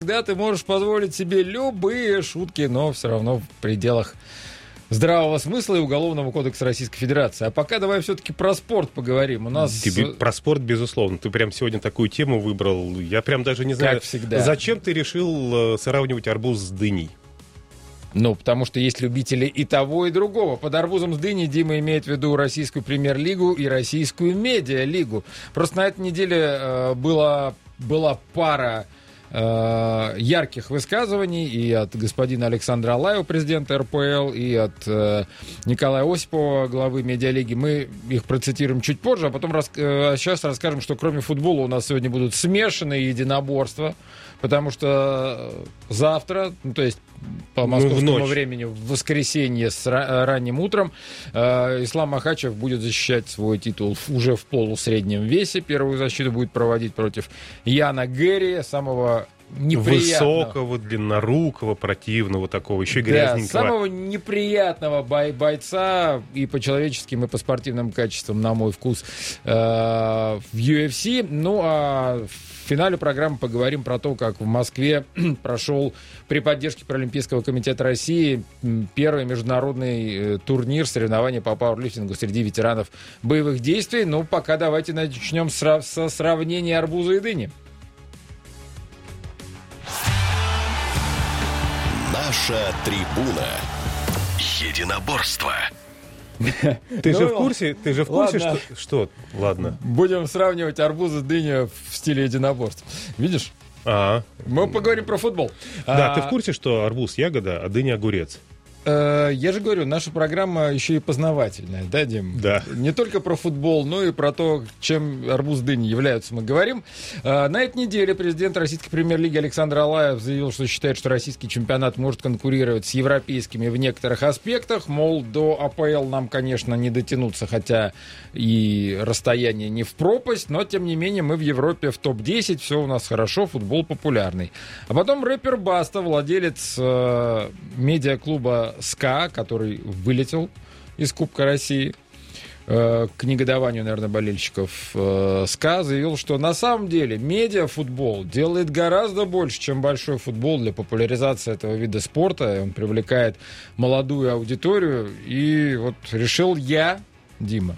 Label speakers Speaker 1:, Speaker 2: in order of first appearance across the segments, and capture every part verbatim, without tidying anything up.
Speaker 1: Когда ты можешь позволить себе любые шутки, но все равно в пределах здравого смысла и Уголовного кодекса Российской Федерации. А пока давай все-таки про спорт поговорим. У нас...
Speaker 2: Тебе, про спорт, безусловно. Ты прям сегодня такую тему выбрал. Я прям даже не знаю,
Speaker 1: как всегда.
Speaker 2: Зачем ты решил сравнивать арбуз с дыней?
Speaker 1: Ну, потому что есть любители и того, и другого. Под арбузом с дыней Дима имеет в виду российскую премьер-лигу и российскую медиа-лигу. Просто на этой неделе э, была, была пара э, ярких высказываний и от господина Александра Алаева, президента эр пэ эл, и от э, Николая Осипова, главы медиалиги. Мы их процитируем чуть позже, а потом рас, э, сейчас расскажем, что кроме футбола у нас сегодня будут смешанные единоборства, потому что завтра, ну, то есть по московскому ну, времени в воскресенье с ра- ранним утром э, Ислам Махачев будет защищать свой титул уже в полусреднем весе. Первую защиту будет проводить против Яна Гэри, самого неприятного...
Speaker 2: Высокого, длиннорукого, противного такого, еще и
Speaker 1: да,
Speaker 2: грязненького.
Speaker 1: Самого неприятного бой- бойца и по человеческим, и по спортивным качествам, на мой вкус, э, в ю эф си. Ну, а в финале программы поговорим про то, как в Москве прошел при поддержке Паралимпийского комитета России первый международный турнир, соревнования по пауэрлифтингу среди ветеранов боевых действий. Ну, пока давайте начнем с, со сравнения арбуза и дыни.
Speaker 3: Наша трибуна. Единоборство.
Speaker 2: Ты
Speaker 1: ну,
Speaker 2: же в курсе, ты же в курсе,
Speaker 1: ладно.
Speaker 2: что... Что? Ладно.
Speaker 1: Будем сравнивать арбуз и дыню в стиле единоборств. Видишь?
Speaker 2: А,
Speaker 1: Мы поговорим про футбол.
Speaker 2: да,
Speaker 1: а,
Speaker 2: ты в курсе, что арбуз ягода, а дыня огурец?
Speaker 1: э, я же говорю, наша программа еще и познавательная, да, Дим?
Speaker 2: Да.
Speaker 1: Не только про футбол, но и про то, чем арбуз и дыня являются, мы говорим. Э, на этой неделе президент российской премьер-лиги Александр Алаев заявил, что считает, что российский чемпионат может конкурировать с европейскими в некоторых аспектах. Мол, до а пэ эл нам, конечно, не дотянуться, хотя и расстояние не в пропасть, но, тем не менее, мы в Европе в топ десять, все у нас хорошо, футбол популярный. А потом рэпер Баста, владелец э, медиаклуба СКА, который вылетел из Кубка России, э, к негодованию, наверное, болельщиков э, СКА, заявил, что на самом деле медиафутбол делает гораздо больше, чем большой футбол для популяризации этого вида спорта. Он привлекает молодую аудиторию. И вот решил я, Дима,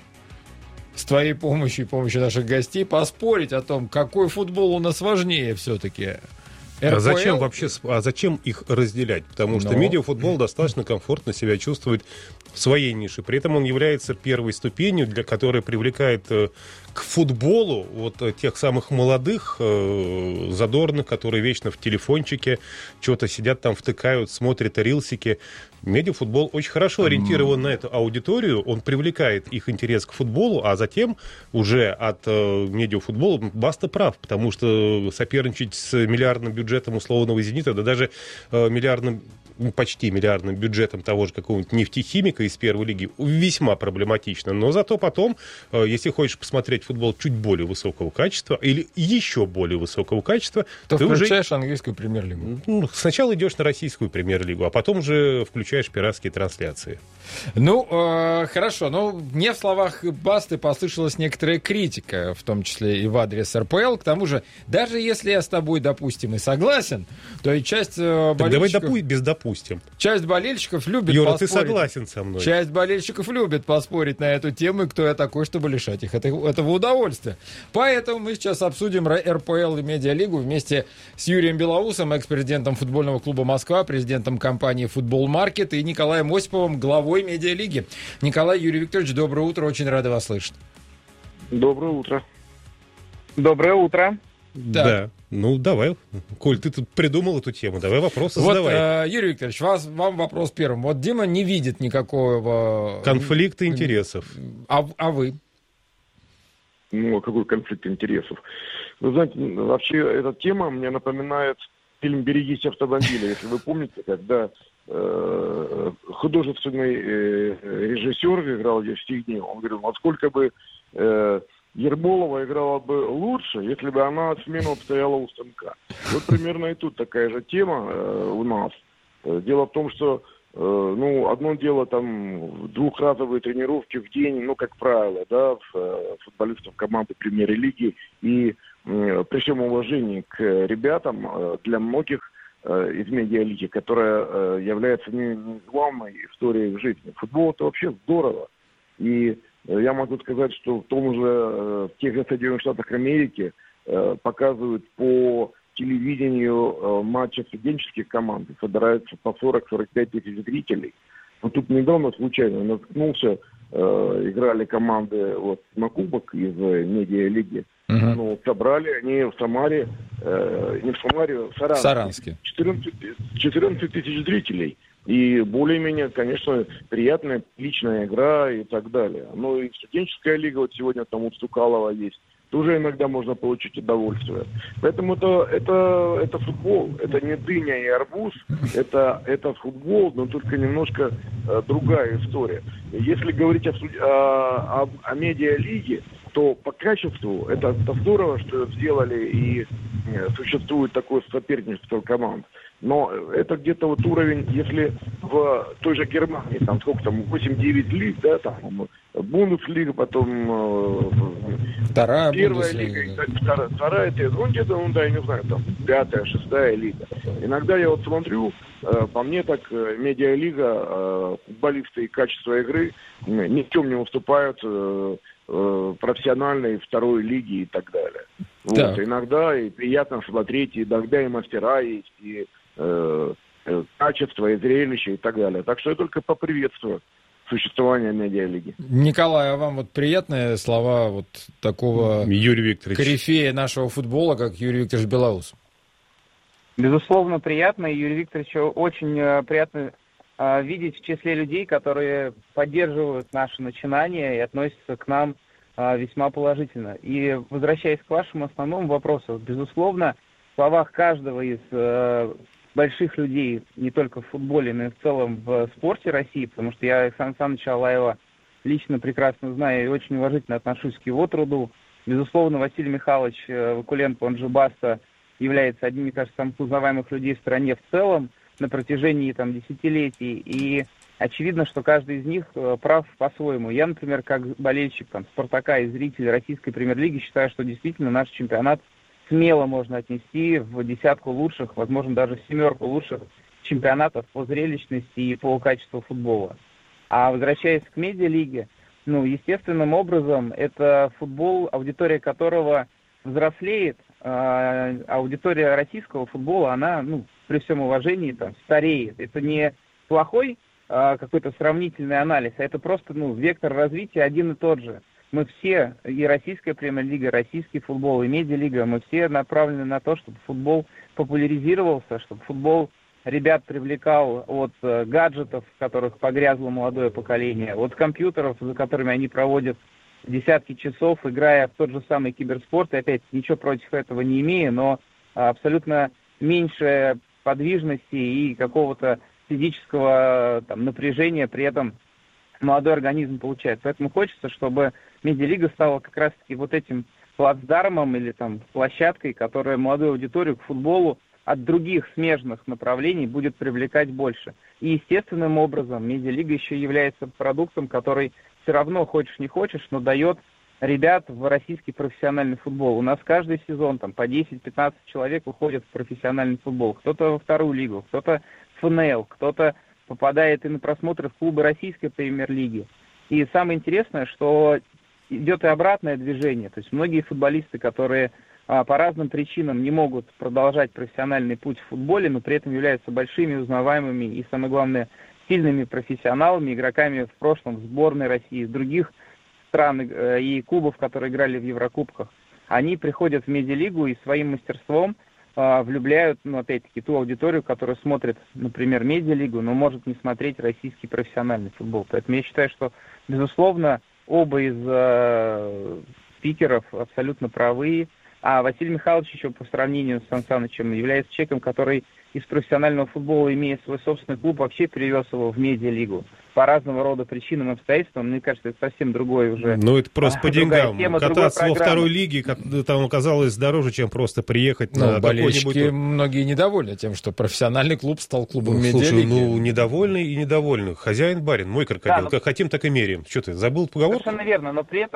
Speaker 1: с твоей помощью и помощью наших гостей поспорить о том, какой футбол у нас важнее все-таки. эр пэ эл?
Speaker 2: А зачем вообще, а зачем их разделять? Потому что
Speaker 1: Но...
Speaker 2: медиафутбол достаточно комфортно себя чувствует в своей нише. При этом он является первой ступенью, для которой привлекает э, к футболу вот э, тех самых молодых, э, задорных, которые вечно в телефончике что-то сидят там, втыкают, смотрят рилсики. Медиафутбол очень хорошо ориентирован mm. на эту аудиторию, он привлекает их интерес к футболу, а затем уже от э, медиафутбола Баста прав, потому что соперничать с миллиардным бюджетом условного «Зенита», да даже э, миллиардным, почти миллиардным бюджетом того же какого-нибудь нефтехимика из первой лиги весьма проблематично. Но зато потом, э, если хочешь посмотреть футбол чуть более высокого качества или еще более высокого качества,
Speaker 1: то
Speaker 2: ты
Speaker 1: включаешь
Speaker 2: уже...
Speaker 1: английскую премьер-лигу.
Speaker 2: Ну, сначала идешь на российскую премьер-лигу, а потом уже включаешь пиратские трансляции.
Speaker 1: Ну, э, хорошо. Но мне в словах Басты послышалась некоторая критика, в том числе и в адрес эр пэ эл. К тому же, даже если я с тобой, допустим, и согласен, то и часть э,
Speaker 2: так
Speaker 1: болельщиков...
Speaker 2: давай допу- без допустим.
Speaker 1: Часть болельщиков любит
Speaker 2: Юра,
Speaker 1: поспорить.
Speaker 2: ты согласен со мной.
Speaker 1: Часть болельщиков любит поспорить на эту тему, и кто я такой, чтобы лишать их этого, этого удовольствия. Поэтому мы сейчас обсудим эр пэ эл и Медиалигу вместе с Юрием Белоусом, экс-президентом футбольного клуба «Москва», президентом компании «Футбол Маркет», и Николаем Осиповым, главой Медиалиги. Николай, Юрий Викторович, доброе утро, очень рады вас слышать.
Speaker 4: Доброе утро. Доброе утро.
Speaker 2: Да. да. Ну, давай. Коль, ты тут придумал эту тему. Давай вопросы
Speaker 1: вот,
Speaker 2: задавай.
Speaker 1: Э, Юрий Викторович, вас, вам вопрос первым. Вот Дима не видит никакого...
Speaker 2: Конфликта интересов.
Speaker 1: А, а вы?
Speaker 4: Ну, какой конфликт интересов? Вы знаете, вообще эта тема мне напоминает фильм «Берегись автомобиля». Если вы помните, когда э, художественный э, режиссер играл в «Евстигнею», он говорил, насколько бы... Э, Ермолова играла бы лучше, если бы она смену обстояла у станка. Вот примерно и тут такая же тема э, у нас. Дело в том, что э, ну, одно дело там двухразовые тренировки в день, ну, как правило, да, в, футболистов команды премьер-лиги, и при всем уважении к ребятам, для многих из медиалиги, которая является не главной историей в жизни. Футбол — это вообще здорово. И я могу сказать, что в том же, в тех же Соединенных Штатах Америки показывают по телевидению матчи студенческих команд, собираются по сорок-сорок пять тысяч зрителей. Но тут недавно случайно наткнулся, играли команды вот, на кубок из медиалиги. Uh-huh. Ну, собрали они в Самаре, э, не в Самаре, в Саранске.
Speaker 1: Саранске.
Speaker 4: четырнадцать тысяч зрителей. И более-менее, конечно, приятная, личная игра и так далее. Ну и студенческая лига, вот сегодня там у Цукалова есть, тоже иногда можно получить удовольствие. Поэтому это, это, это футбол, это не дыня и арбуз, это, это футбол, но только немножко э, другая история. Если говорить о, о, о, о медиалиге, то по качеству это, это здорово, что сделали и э, существует такое соперничество команд. Но это где-то вот уровень, если в той же Германии, там сколько там, восемь-девять лиг, да, там Бундеслига, потом э,
Speaker 1: вторая
Speaker 4: первая лига, вторая, вторая, ну где-то, ну да, я не знаю, там пятая, шестая лига. Иногда я вот смотрю, э, по мне так э, медиалига, э, футболисты и качество игры э, ни в чем не уступают э, э, профессиональной второй лиги и так далее.
Speaker 1: Да.
Speaker 4: Вот, иногда и приятно смотреть, и иногда и мастера есть, и э, э, качество, и зрелище, и так далее. Так что я только поприветствую существование медиалиги.
Speaker 1: Николай, а вам вот приятные слова вот такого
Speaker 2: Юрий Викторович.
Speaker 1: корифея нашего футбола, как Юрий Викторович Белоус?
Speaker 5: Безусловно, приятно. И Юрию Викторовичу очень э, приятно э, видеть в числе людей, которые поддерживают наши начинания и относятся к нам э, весьма положительно. И возвращаясь к вашему основному вопросу, безусловно, в словах каждого из э, больших людей, не только в футболе, но и в целом в спорте России, потому что я Александра Александровича Алаева лично прекрасно знаю и очень уважительно отношусь к его труду. Безусловно, Василий Михайлович Вакуленко, он же Баста, является одним, мне кажется, самых узнаваемых людей в стране в целом на протяжении там, десятилетий. И очевидно, что каждый из них прав по-своему. Я, например, как болельщик там, «Спартака» и зритель российской премьер-лиги считаю, что действительно наш чемпионат смело можно отнести в десятку лучших, возможно, даже в семерку лучших чемпионатов по зрелищности и по качеству футбола. А возвращаясь к медиалиге, ну, естественным образом, это футбол, аудитория которого взрослеет, а аудитория российского футбола, она, ну, при всем уважении, там, стареет. Это не плохой а, какой-то сравнительный анализ, а это просто, ну, вектор развития один и тот же. Мы все, и российская премьер-лига, российский футбол, и медиалига, мы все направлены на то, чтобы футбол популяризировался, чтобы футбол ребят привлекал от э, гаджетов, в которых погрязло молодое поколение, от компьютеров, за которыми они проводят десятки часов, играя в тот же самый киберспорт. И опять, ничего против этого не имею, но абсолютно меньше подвижности и какого-то физического там, напряжения при этом молодой организм получает. Поэтому хочется, чтобы медиалига стала как раз-таки вот этим плацдармом или там площадкой, которая молодую аудиторию к футболу от других смежных направлений будет привлекать больше. И естественным образом медиалига еще является продуктом, который все равно, хочешь не хочешь, но дает ребят в российский профессиональный футбол. У нас каждый сезон там по десять-пятнадцать человек уходят в профессиональный футбол. Кто-то во вторую лигу, кто-то в эн эл, кто-то попадает и на просмотры в клубы российской премьер-лиги. И самое интересное, что идет и обратное движение. То есть многие футболисты, которые а, по разным причинам не могут продолжать профессиональный путь в футболе, но при этом являются большими, узнаваемыми и, самое главное, сильными профессионалами, игроками в прошлом в сборной России, в других стран э, и клубов, которые играли в Еврокубках. Они приходят в медиалигу и своим мастерством э, влюбляют, ну, опять-таки, ту аудиторию, которая смотрит, например, медиалигу, но может не смотреть российский профессиональный футбол. Поэтому я считаю, что, безусловно, оба из э, спикеров абсолютно правы. А Василий Михайлович еще по сравнению с Сан Санычем является человеком, который из профессионального футбола, имея свой собственный клуб, вообще перевез его в медиалигу. По разного рода причинам и обстоятельствам. Мне кажется, это совсем другой уже.
Speaker 2: Ну, это просто по деньгам.
Speaker 5: Тема,
Speaker 2: кататься во второй лиге там оказалось дороже, чем просто приехать
Speaker 1: ну,
Speaker 2: на
Speaker 1: болельщики
Speaker 2: какой-нибудь...
Speaker 1: многие недовольны тем, что профессиональный клуб стал клубом
Speaker 2: ну,
Speaker 1: медиалиги.
Speaker 2: Слушай, ну, недовольны и недовольны. Хозяин барин, мой крокодил. Да, но... Как хотим, так и меряем. Что ты, забыл поговорку?
Speaker 5: Совершенно верно, но при этом...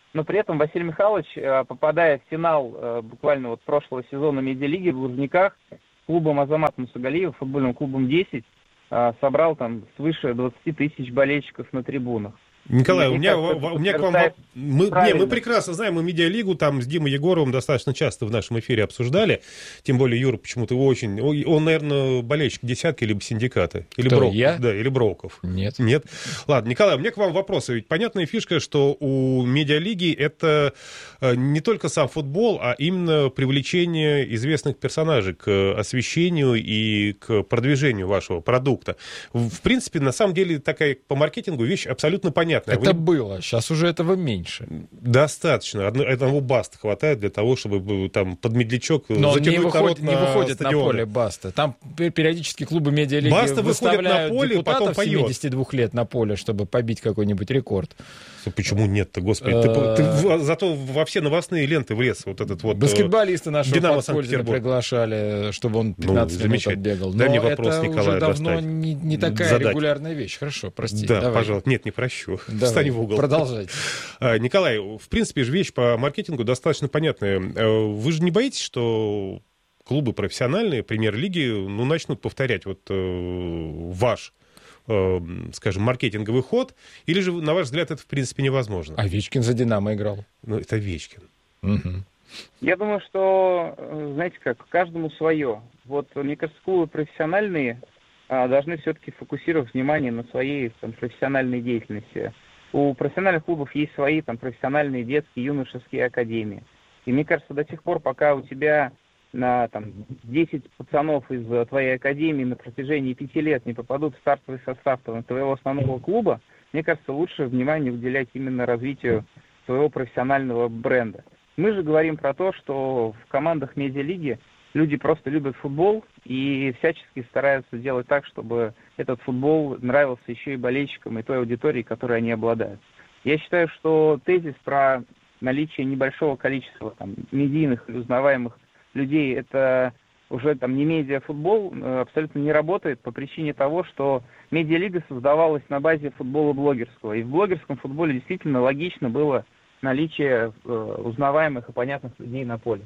Speaker 5: Но при этом Василий Михайлович, попадая в финал буквально вот прошлого сезона Медиалиги в Лужниках, клубом Азамат Мусагалиев, футбольным клубом десять, собрал там свыше двадцать тысяч болельщиков на трибунах.
Speaker 2: Николай, у меня, у меня к вам... Мы, не, мы прекрасно знаем, мы Медиалигу там с Димой Егоровым достаточно часто в нашем эфире обсуждали. Тем более Юра почему-то очень... Он, наверное, болельщик десятки либо синдиката. Или
Speaker 1: Кто,
Speaker 2: Броков.
Speaker 1: я?
Speaker 2: Да, или Броков.
Speaker 1: Нет.
Speaker 2: Нет. Ладно, Николай, у меня к вам вопрос. Ведь понятная фишка, что у Медиалиги это не только сам футбол, а именно привлечение известных персонажей к освещению и к продвижению вашего продукта. В принципе, на самом деле, такая по маркетингу вещь абсолютно понятная.
Speaker 1: Это
Speaker 2: Вы...
Speaker 1: было, сейчас уже этого меньше.
Speaker 2: Достаточно. Одно, одного баста хватает для того, чтобы там под медлячок
Speaker 1: Но
Speaker 2: затянуть
Speaker 1: не, выходит,
Speaker 2: народ
Speaker 1: не
Speaker 2: на
Speaker 1: выходит
Speaker 2: стадионы.
Speaker 1: на поле баста. Там периодически клубы Медиалиги
Speaker 2: Баста
Speaker 1: выставляют
Speaker 2: на поле,
Speaker 1: депутатов
Speaker 2: потом поет.
Speaker 1: семидесяти двух лет на поле, чтобы побить какой-нибудь рекорд.
Speaker 2: Почему нет-то, господи? Ты, ты зато во все новостные ленты влез вот этот вот...
Speaker 1: Баскетболиста нашего
Speaker 2: Динамо
Speaker 1: Подпользина приглашали, чтобы он пятнадцать
Speaker 2: ну,
Speaker 1: минут отбегал.
Speaker 2: Дай
Speaker 1: Но
Speaker 2: мне вопрос,
Speaker 1: это
Speaker 2: Николай,
Speaker 1: уже давно
Speaker 2: достать.
Speaker 1: не, не такая
Speaker 2: Задать.
Speaker 1: регулярная вещь. Хорошо, прости.
Speaker 2: Да,
Speaker 1: давай.
Speaker 2: пожалуйста. Нет, не прощу.
Speaker 1: Давай.
Speaker 2: Встань в угол.
Speaker 1: Продолжайте.
Speaker 2: Николай, в принципе же вещь по маркетингу достаточно понятная. Вы же не боитесь, что клубы профессиональные, премьер-лиги, ну, начнут повторять вот э, ваш, э, скажем, маркетинговый ход? Или же, на ваш взгляд, это в принципе невозможно?
Speaker 1: Овечкин за «Динамо» играл.
Speaker 2: Ну, это Овечкин.
Speaker 1: Угу.
Speaker 5: Я думаю, что, знаете как, каждому свое. Вот, мне кажется, клубы профессиональные а, должны все-таки фокусировать внимание на своей там, профессиональной деятельности. У профессиональных клубов есть свои там, профессиональные детские, юношеские академии. И мне кажется, до тех пор, пока у тебя на там, десять пацанов из твоей академии на протяжении пяти лет не попадут в стартовый состав там, твоего основного клуба, мне кажется, лучше внимание уделять именно развитию своего профессионального бренда. Мы же говорим про то, что в командах медиалиги люди просто любят футбол и всячески стараются делать так, чтобы этот футбол нравился еще и болельщикам, и той аудитории, которой они обладают. Я считаю, что тезис про наличие небольшого количества там, медийных и узнаваемых людей, это уже там не медиафутбол, абсолютно не работает по причине того, что медиалига создавалась на базе футбола блогерского. И в блогерском футболе действительно логично было наличие э, узнаваемых и понятных людей на поле.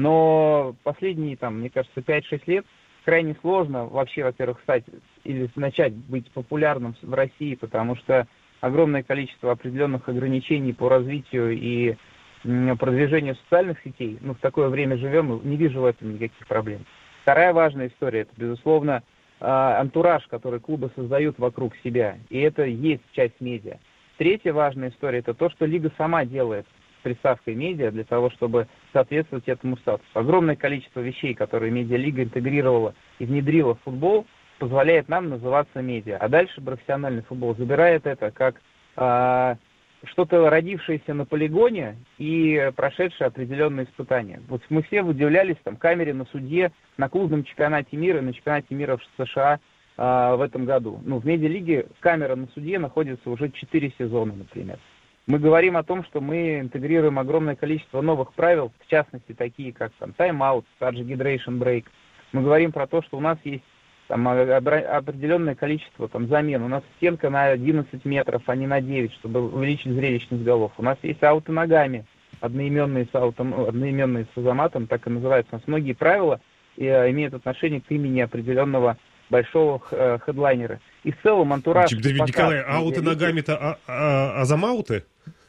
Speaker 5: Но последние, там, мне кажется, пять-шесть лет крайне сложно вообще, во-первых, стать или начать быть популярным в России, потому что огромное количество определенных ограничений по развитию и м, продвижению социальных сетей. Ну, в такое время живем, и не вижу в этом никаких проблем. Вторая важная история, это, безусловно, э, антураж, который клубы создают вокруг себя, и это есть часть медиа. Третья важная история – это то, что Лига сама делает с приставкой медиа для того, чтобы соответствовать этому статусу. Огромное количество вещей, которые Медиалига интегрировала и внедрила в футбол, позволяет нам называться медиа. А дальше профессиональный футбол забирает это как э, что-то родившееся на полигоне и прошедшее определенные испытания. Вот мы все удивлялись там камере на суде на клубном чемпионате мира, на чемпионате мира в США в этом году. Ну, в медиалиге камера на суде находится уже четыре сезона, например. Мы говорим о том, что мы интегрируем огромное количество новых правил, в частности, такие как там тайм-аут, charge hydration break. Мы говорим про то, что у нас есть там определенное количество там замен. У нас стенка на одиннадцать метров, а не на девять, чтобы увеличить зрелищность голов. У нас есть ауты ногами, одноименные с аутом, одноименные с Азаматом, так и называются. У нас многие правила и, имеют отношение к имени определенного большого э, хедлайнера. И в целом антураж...
Speaker 2: Николай, ауты ногами-то а, а, азамауты?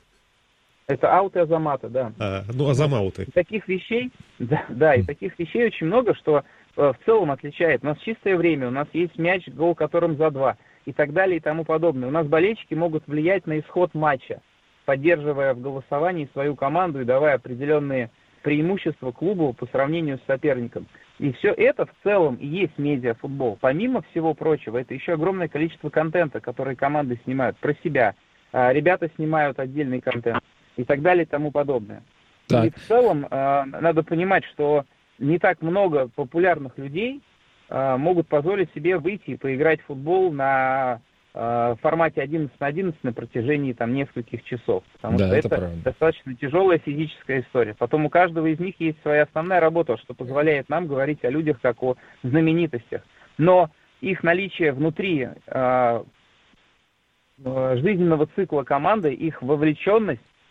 Speaker 5: Это ауты Азамата, да.
Speaker 2: А, ну, азамауты.
Speaker 5: И таких вещей, да, да, и таких вещей очень много, что э, в целом отличает. У нас чистое время, у нас есть мяч, гол которым за два, и так далее, и тому подобное. У нас болельщики могут влиять на исход матча, поддерживая в голосовании свою команду и давая определенные преимущества клубу по сравнению с соперником. И все это в целом и есть медиафутбол. Помимо всего прочего, это еще огромное количество контента, который команды снимают про себя. А, ребята снимают отдельный контент и так далее и тому подобное. Так. И в целом а, надо понимать, что не так много популярных людей а, могут позволить себе выйти и поиграть в футбол на в формате одиннадцать на одиннадцать на протяжении там нескольких часов. Потому да, что это, это достаточно тяжелая физическая история. Потом у каждого из них есть своя основная работа, что позволяет нам говорить о людях как о знаменитостях. Но их наличие внутри э, жизненного цикла команды, их вовлеченность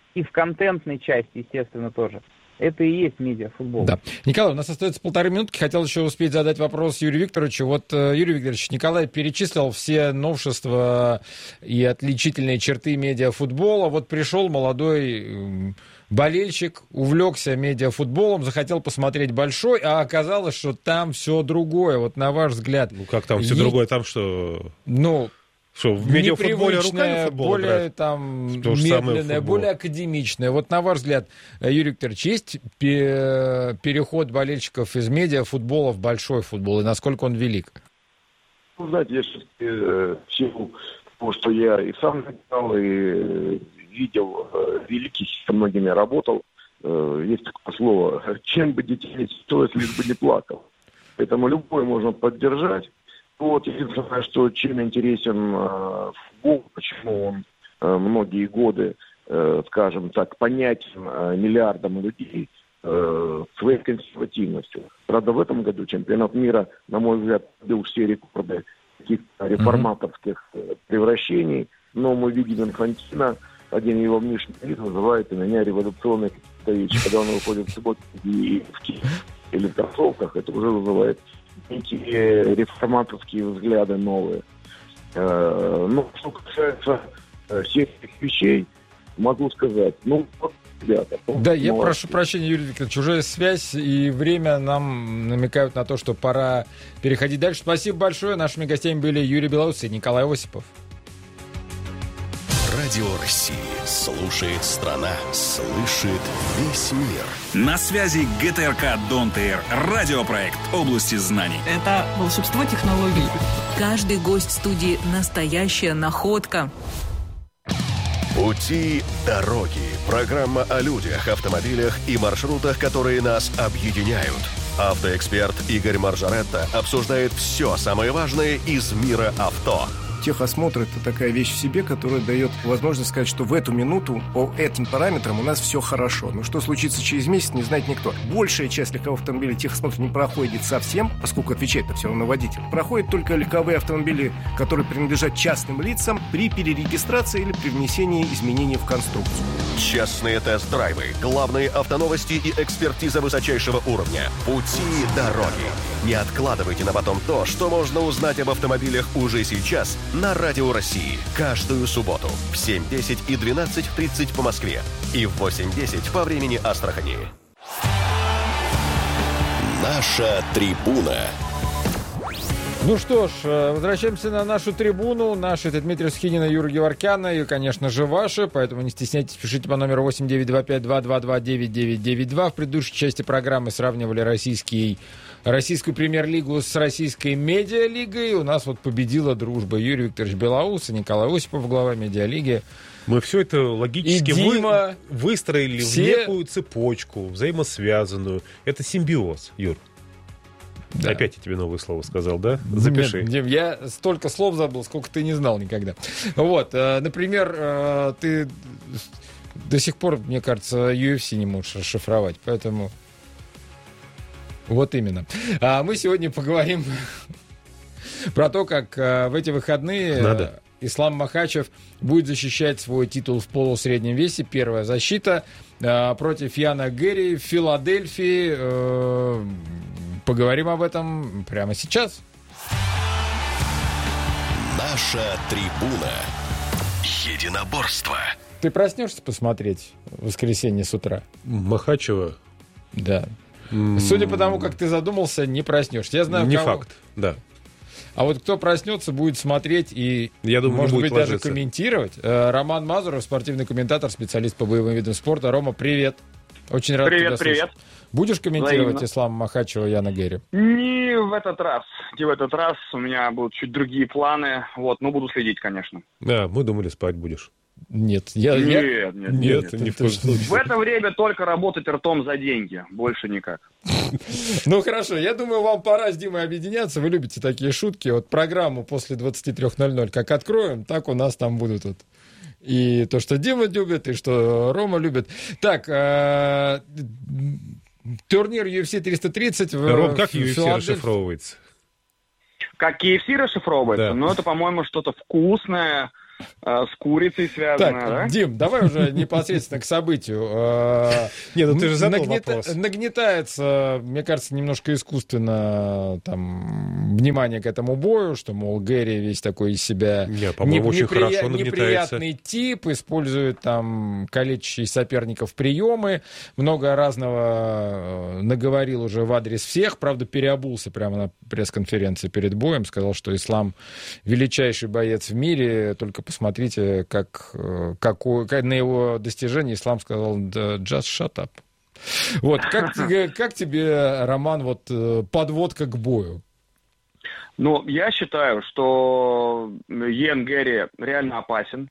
Speaker 5: и в контентной части, естественно, тоже. Это и есть медиафутбол.
Speaker 1: Да. Николай, у нас остается полторы минутки. Хотел еще успеть задать вопрос Юрию Викторовичу. Вот, Юрий Викторович, Николай перечислил все новшества и отличительные черты медиафутбола. Вот пришел молодой болельщик, увлекся медиафутболом, захотел посмотреть большой, а оказалось, что там все другое. Вот на ваш взгляд.
Speaker 2: Ну как там все
Speaker 1: есть...
Speaker 2: другое? Там что...
Speaker 1: Ну...
Speaker 2: Что, в медиафутболе руками футбол
Speaker 1: более
Speaker 2: играть?
Speaker 1: Там,
Speaker 2: То же
Speaker 1: медленное, более академичное. Вот на ваш взгляд, Юрий Викторович, есть переход болельщиков из медиафутбола в большой футбол, и насколько он велик?
Speaker 4: Ну, знаете, я сейчас э, в силу того, что я и сам играл, и видел э, великих, со многими работал, э, есть такое слово, чем бы дитя не стоит, лишь бы не плакал. Поэтому любой можно поддержать. Вот, единственное, что чем интересен э, футбол, почему он э, многие годы, э, скажем так, понятен э, миллиардам людей э, своей консервативностью. Правда, в этом году чемпионат мира, на мой взгляд, бил все рекорды каких-то реформаторских э, превращений, но мы видим Инфантино, один его внешний вид вызывает у меня революционные какие-то вещи. Когда он выходит в субботу и в Киеве или в кроссовках, это уже вызывает некие реформаторские взгляды новые. Э, ну, что касается э, всех этих вещей, могу сказать, ну, вот, ребята.
Speaker 1: Да, я прошу прощения, Юрий Викторович, уже связь и время нам намекают на то, что пора переходить дальше. Спасибо большое. Нашими гостями были Юрий Белоус и Николай Осипов.
Speaker 3: Радио России. Слушает страна. Слышит весь мир.
Speaker 6: На связи ГТРК Don't Air. Радиопроект области знаний.
Speaker 7: Это волшебство технологий.
Speaker 8: Каждый гость студии – настоящая находка.
Speaker 3: Пути дороги. Программа о людях, автомобилях и маршрутах, которые нас объединяют. Автоэксперт Игорь Маржаретта обсуждает все самое важное из мира авто.
Speaker 9: Техосмотр – это такая вещь в себе, которая дает возможность сказать, что в эту минуту по этим параметрам у нас все хорошо. Но что случится через месяц, не знает никто. Большая часть легковых автомобилей техосмотр не проходит совсем, поскольку отвечает-то все равно водитель. Проходят только легковые автомобили, которые принадлежат частным лицам при перерегистрации или при внесении изменений в конструкцию.
Speaker 3: Частные тест-драйвы, главные автоновости и экспертиза высочайшего уровня. Пути дороги. Не откладывайте на потом то, что можно узнать об автомобилях уже сейчас на Радио России. Каждую субботу в семь десять и двенадцать тридцать по Москве и в восемь десять по времени Астрахани. Наша трибуна.
Speaker 1: Ну что ж, возвращаемся на нашу трибуну. Наши — это Дмитрий Сухинин и Юра Геворкяна, и, конечно же, ваши, поэтому не стесняйтесь, пишите по номеру восемь девять два пять два два два девять девять девять два. В предыдущей части программы сравнивали российский, российскую премьер-лигу с российской медиалигой. У нас вот победила дружба. Юрий Викторович Белоус и Николай Осипов, глава медиалиги.
Speaker 2: Мы все это логически вы,
Speaker 1: Дима,
Speaker 2: выстроили все... в некую цепочку, взаимосвязанную. Это симбиоз, Юр. Да. Опять я тебе новое слово сказал, да? Запиши.
Speaker 1: Нет, Дим, я столько слов забыл, сколько ты не знал никогда. Вот, например, ты до сих пор, мне кажется, ю эф си не можешь расшифровать, поэтому вот именно. А мы сегодня поговорим про то, как в эти выходные
Speaker 2: Надо.
Speaker 1: Ислам Махачев будет защищать свой титул в полусреднем весе. Первая защита против Яна Гэри в Филадельфии. Поговорим об этом прямо сейчас.
Speaker 3: Наша трибуна. Единоборство.
Speaker 1: Ты проснешься посмотреть в воскресенье с утра?
Speaker 2: Махачева?
Speaker 1: Да. Mm. Судя по тому, как ты задумался, не проснешься. Я знаю,
Speaker 2: не
Speaker 1: кого...
Speaker 2: факт, да.
Speaker 1: А вот кто проснется, будет смотреть и,
Speaker 2: я думаю,
Speaker 1: может
Speaker 2: будет
Speaker 1: быть,
Speaker 2: ложиться.
Speaker 1: даже комментировать. Роман Мазуров, спортивный комментатор, специалист по боевым видам спорта. Рома, привет. Очень рад
Speaker 10: привет,
Speaker 1: тебя
Speaker 10: привет.
Speaker 1: слышать. Будешь комментировать
Speaker 10: Взаимно.
Speaker 1: Ислама Махачева и Яна Гэри?
Speaker 10: Не в этот раз. Не в этот раз. У меня будут чуть другие планы. Вот, но буду следить, конечно.
Speaker 2: Да, мы думали, спать будешь.
Speaker 1: Нет, я...
Speaker 10: Нет,
Speaker 1: я...
Speaker 10: нет, нет.
Speaker 2: Нет,
Speaker 10: нет.
Speaker 2: ни в коем случае.
Speaker 10: В это время только работать ртом за деньги. Больше никак.
Speaker 1: Ну, хорошо. Я думаю, вам пора с Димой объединяться. Вы любите такие шутки. Вот программу после двадцать три ноль ноль как откроем, так у нас там будут вот... И то, что Дима любит, и что Рома любит. Так, э- турнир ю эф си триста тридцать. В,
Speaker 2: Ром, как
Speaker 1: в
Speaker 2: ю эф си
Speaker 1: Филадельфии.
Speaker 2: расшифровывается?
Speaker 10: Как кей эф си расшифровывается?
Speaker 2: Да.
Speaker 10: Ну, это, по-моему, что-то вкусное, с курицей связано,
Speaker 1: так,
Speaker 10: да?
Speaker 1: Дим, давай уже непосредственно к событию.
Speaker 2: Нет, ну ты же задал вопрос.
Speaker 1: Нагнетается, мне кажется, немножко искусственно там внимание к этому бою, что, мол, Гэри весь такой из себя
Speaker 2: Не, по-моему, очень хорошо нагнетается.
Speaker 1: Неприятный тип, использует там калечащие соперников приемы, много разного наговорил уже в адрес всех, правда, переобулся прямо на пресс-конференции перед боем, сказал, что Ислам величайший боец в мире, только посмотрите, как, какой, как на его достижение Ислам сказал «just shut up». Вот, как, как тебе, Роман, вот подводка к бою?
Speaker 10: Ну, я считаю, что Йен Гэри реально опасен.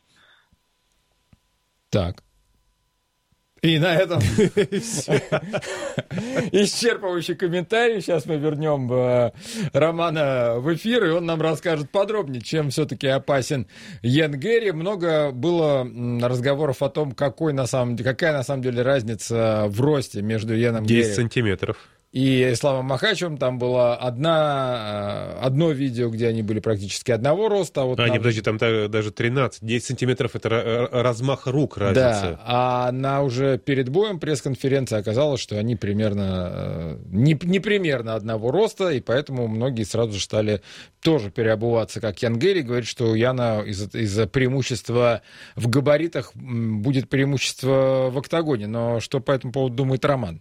Speaker 1: Так. И на этом исчерпывающий комментарий. Сейчас мы вернем Романа в эфир, и он нам расскажет подробнее, чем все-таки опасен Йен Гэри. Много было разговоров о том, какой на самом, какая на самом деле разница в росте между Йеном Гэри
Speaker 2: десять сантиметров.
Speaker 1: И Исламом Махачевым. Там было одна, одно видео, где они были практически одного роста. А, вот
Speaker 2: а
Speaker 1: на...
Speaker 2: не, подожди, там даже тринадцать. десять сантиметров — это размах рук разница.
Speaker 1: Да, а на уже перед боем пресс-конференции оказалось, что они примерно, не, не примерно одного роста, и поэтому многие сразу же стали тоже переобуваться, как Йен Гэри. Говорит, что у Яна из-за, из-за преимущества в габаритах будет преимущество в октагоне. Но что по этому поводу думает Роман?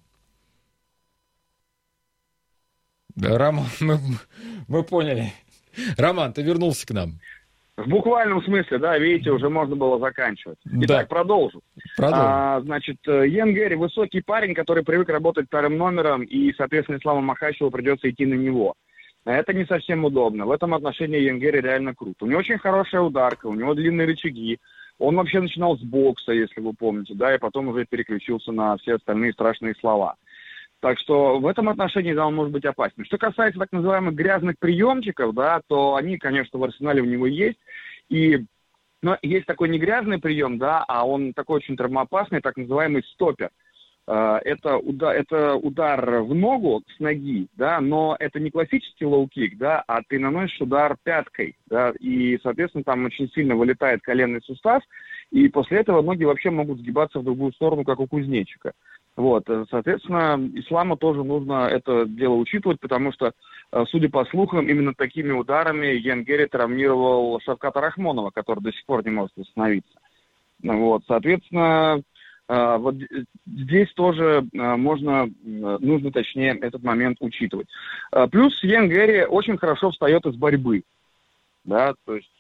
Speaker 1: Роман, мы, мы поняли. Роман, ты вернулся к нам.
Speaker 10: В буквальном смысле, да, видите, уже можно было заканчивать. Итак, да. продолжу.
Speaker 1: Продолжу.
Speaker 10: А, значит, Йен Гэри высокий парень, который привык работать вторым номером, и, соответственно, Исламу Махачеву придется идти на него. Это не совсем удобно. В этом отношении Йен Гэри реально крут. У него очень хорошая ударка, у него длинные рычаги. Он вообще начинал с бокса, если вы помните, да, и потом уже переключился на все остальные страшные слова. Так что в этом отношении, да, он может быть опасен. Что касается так называемых грязных приемчиков, да, то они, конечно, в арсенале у него есть. И, но есть такой не грязный прием, да, а он такой очень травмоопасный, так называемый стопер. Это удар, это удар в ногу с ноги, да, но это не классический лоу-кик, да, а ты наносишь удар пяткой, да, и, соответственно, там очень сильно вылетает коленный сустав, и после этого ноги вообще могут сгибаться в другую сторону, как у кузнечика. Вот, соответственно, Исламу тоже нужно это дело учитывать, потому что, судя по слухам, именно такими ударами Йен Гэри травмировал Шавката Рахмонова, который до сих пор не может восстановиться. Вот, соответственно, вот здесь тоже можно, нужно, точнее, этот момент учитывать. Плюс Йен Гэри очень хорошо встает из борьбы, да, то есть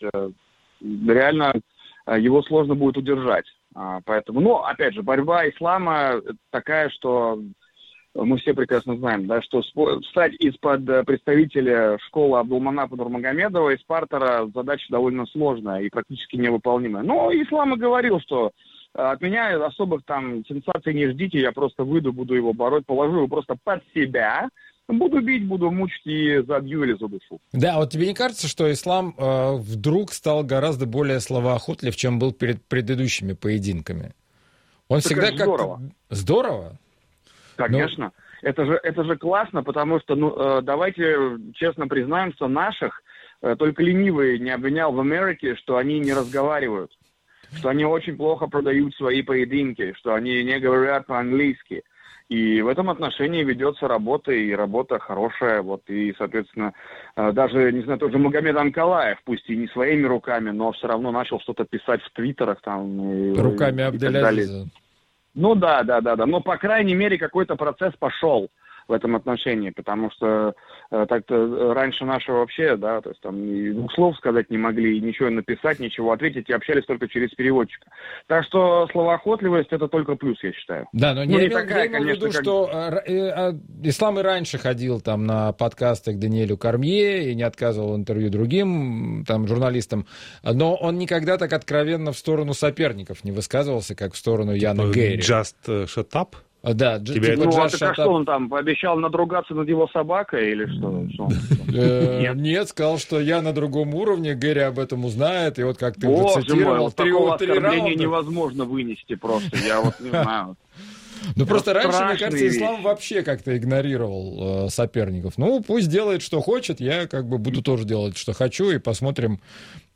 Speaker 10: реально его сложно будет удержать. Поэтому, ну, опять же, борьба Ислама такая, что мы все прекрасно знаем, да, что встать из-под представителя школы Абдулманафа Нурмагомедова из партера задача довольно сложная и практически невыполнимая. Но Ислам и говорил, что от меня особых там сенсаций не ждите, я просто выйду, буду его бороть, положу его просто под себя, буду бить, буду мучить и забью или задушу.
Speaker 1: Да, вот тебе не кажется, что Ислам э, вдруг стал гораздо более словоохотлив, чем был перед предыдущими поединками? Он так всегда как
Speaker 10: здорово.
Speaker 1: Здорово?
Speaker 10: Конечно. Но... Это же, это же классно, потому что, ну, э, давайте честно признаемся, наших э, только ленивый не обвинял в Америке, что они не разговаривают, что они очень плохо продают свои поединки, что они не говорят по-английски. И в этом отношении ведется работа, и работа хорошая. Вот, и, соответственно, даже, не знаю, тот же Магомед Анкалаев, пусть и не своими руками, но все равно начал что-то писать в твиттерах. Там,
Speaker 1: руками Абдель-Азиза.
Speaker 10: Ну да, да, да, да. Но, по крайней мере, какой-то процесс пошел в этом отношении, потому что э, так-то раньше наши вообще, да, то есть там и двух слов сказать не могли, ничего написать, ничего ответить, и общались только через переводчика. Так что словоохотливость — это только плюс, я считаю.
Speaker 1: Да, но не,
Speaker 10: ну, не
Speaker 1: имел,
Speaker 10: такая,
Speaker 1: я имел в виду,
Speaker 10: конечно, как...
Speaker 1: что э, э, Ислам и раньше ходил там на подкасты к Даниэлю Кормье и не отказывал интервью другим там журналистам, но он никогда так откровенно в сторону соперников не высказывался, как в сторону Яна Гэри.
Speaker 2: Just shut up?
Speaker 1: Да,
Speaker 10: Тебя типа, ну, а так что он там, пообещал надругаться над его собакой или что?
Speaker 1: Нет. Нет, сказал, что я на другом уровне, Гэри об этом узнает, и вот как ты уже цитировал,
Speaker 10: вот такого оскорбления невозможно вынести просто, я вот не знаю.
Speaker 1: Ну, просто раньше, мне кажется, Ислам вообще как-то игнорировал соперников. Ну, пусть делает, что хочет, я как бы буду тоже делать, что хочу, и посмотрим,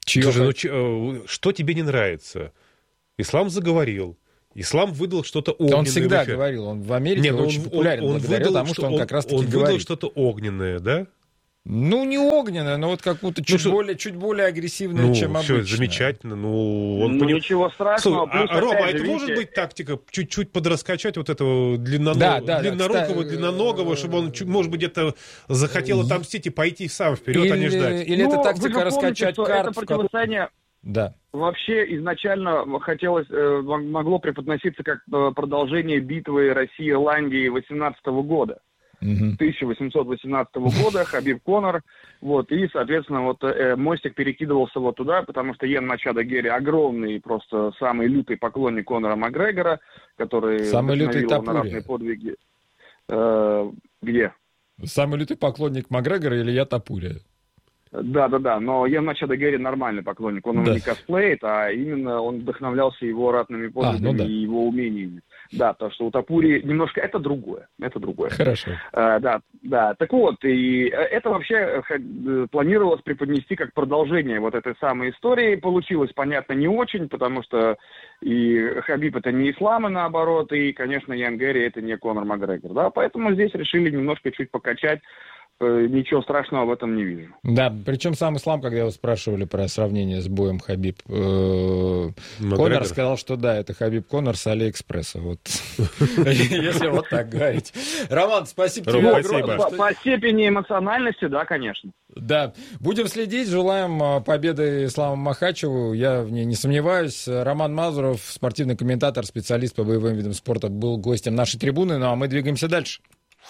Speaker 1: Чье
Speaker 2: Слушай, ну, ч- что тебе не нравится? Ислам заговорил. Ислам выдал что-то огненное.
Speaker 1: Да он всегда говорил, он в Америке не, очень он, популярен он, он благодаря выдал, тому, что он, он как раз-таки
Speaker 2: он
Speaker 1: говорит. Он
Speaker 2: выдал что-то огненное, да?
Speaker 1: Ну, не огненное, но вот как будто чуть, ну, более, чуть более агрессивное,
Speaker 2: ну,
Speaker 1: чем обычно.
Speaker 2: Все, замечательно. Ну, он
Speaker 10: ну
Speaker 2: поним...
Speaker 10: ничего страшного.
Speaker 2: Слушай,
Speaker 10: плюс,
Speaker 2: а, Рома, а это
Speaker 10: видите...
Speaker 2: может быть тактика? Чуть-чуть подраскачать вот этого длинноног...
Speaker 1: да, да,
Speaker 2: длиннорукого,
Speaker 1: да,
Speaker 2: длинноногого, чтобы он, может быть, где-то захотел отомстить и пойти сам вперед,
Speaker 1: или,
Speaker 2: а не ждать.
Speaker 1: Или
Speaker 10: ну,
Speaker 1: это тактика раскачать карт.
Speaker 10: Это противостояние...
Speaker 1: Да.
Speaker 10: Вообще изначально хотелось, могло преподноситься как продолжение битвы России-Ирландии тысяча восемьсот восемнадцатого года.
Speaker 1: Mm-hmm.
Speaker 10: тысяча восемьсот восемнадцатого года, Хабиб Конор, вот, и, соответственно, вот э, мостик перекидывался вот туда, потому что Йен Мачадо Герри огромный, просто самый лютый поклонник Конора Макгрегора, который
Speaker 1: самый лютый
Speaker 10: на разные подвиги. Э, где?
Speaker 1: Самый лютый поклонник Макгрегора или я Тапурия?
Speaker 10: Да-да-да, но Йен Мачадо Герри нормальный поклонник, он да. его не косплеит, а именно он вдохновлялся его ратными подвигами а, ну да. и его умениями. Да, потому что у Тапури немножко это другое, это другое.
Speaker 1: Хорошо.
Speaker 10: А, да, да, так вот, и это вообще планировалось преподнести как продолжение вот этой самой истории. Получилось, понятно, не очень, потому что и Хабиб это не ислам, и наоборот, и, конечно, Йен Герри это не Конор Макгрегор, да, поэтому здесь решили немножко чуть покачать. Ничего страшного в этом не вижу.
Speaker 1: Да, причем сам ислам, когда его спрашивали про сравнение с боем Хабиб э, Конор сказал, что да, это Хабиб Конор с Алиэкспресса. Вот. Если вот так говорить. Роман, спасибо тебе.
Speaker 10: По степени эмоциональности, да, конечно.
Speaker 1: Да, будем следить, желаем победы Исламу Махачеву, я в ней не сомневаюсь. Роман Мазуров, спортивный комментатор, специалист по боевым видам спорта, был гостем нашей трибуны, ну а мы двигаемся дальше.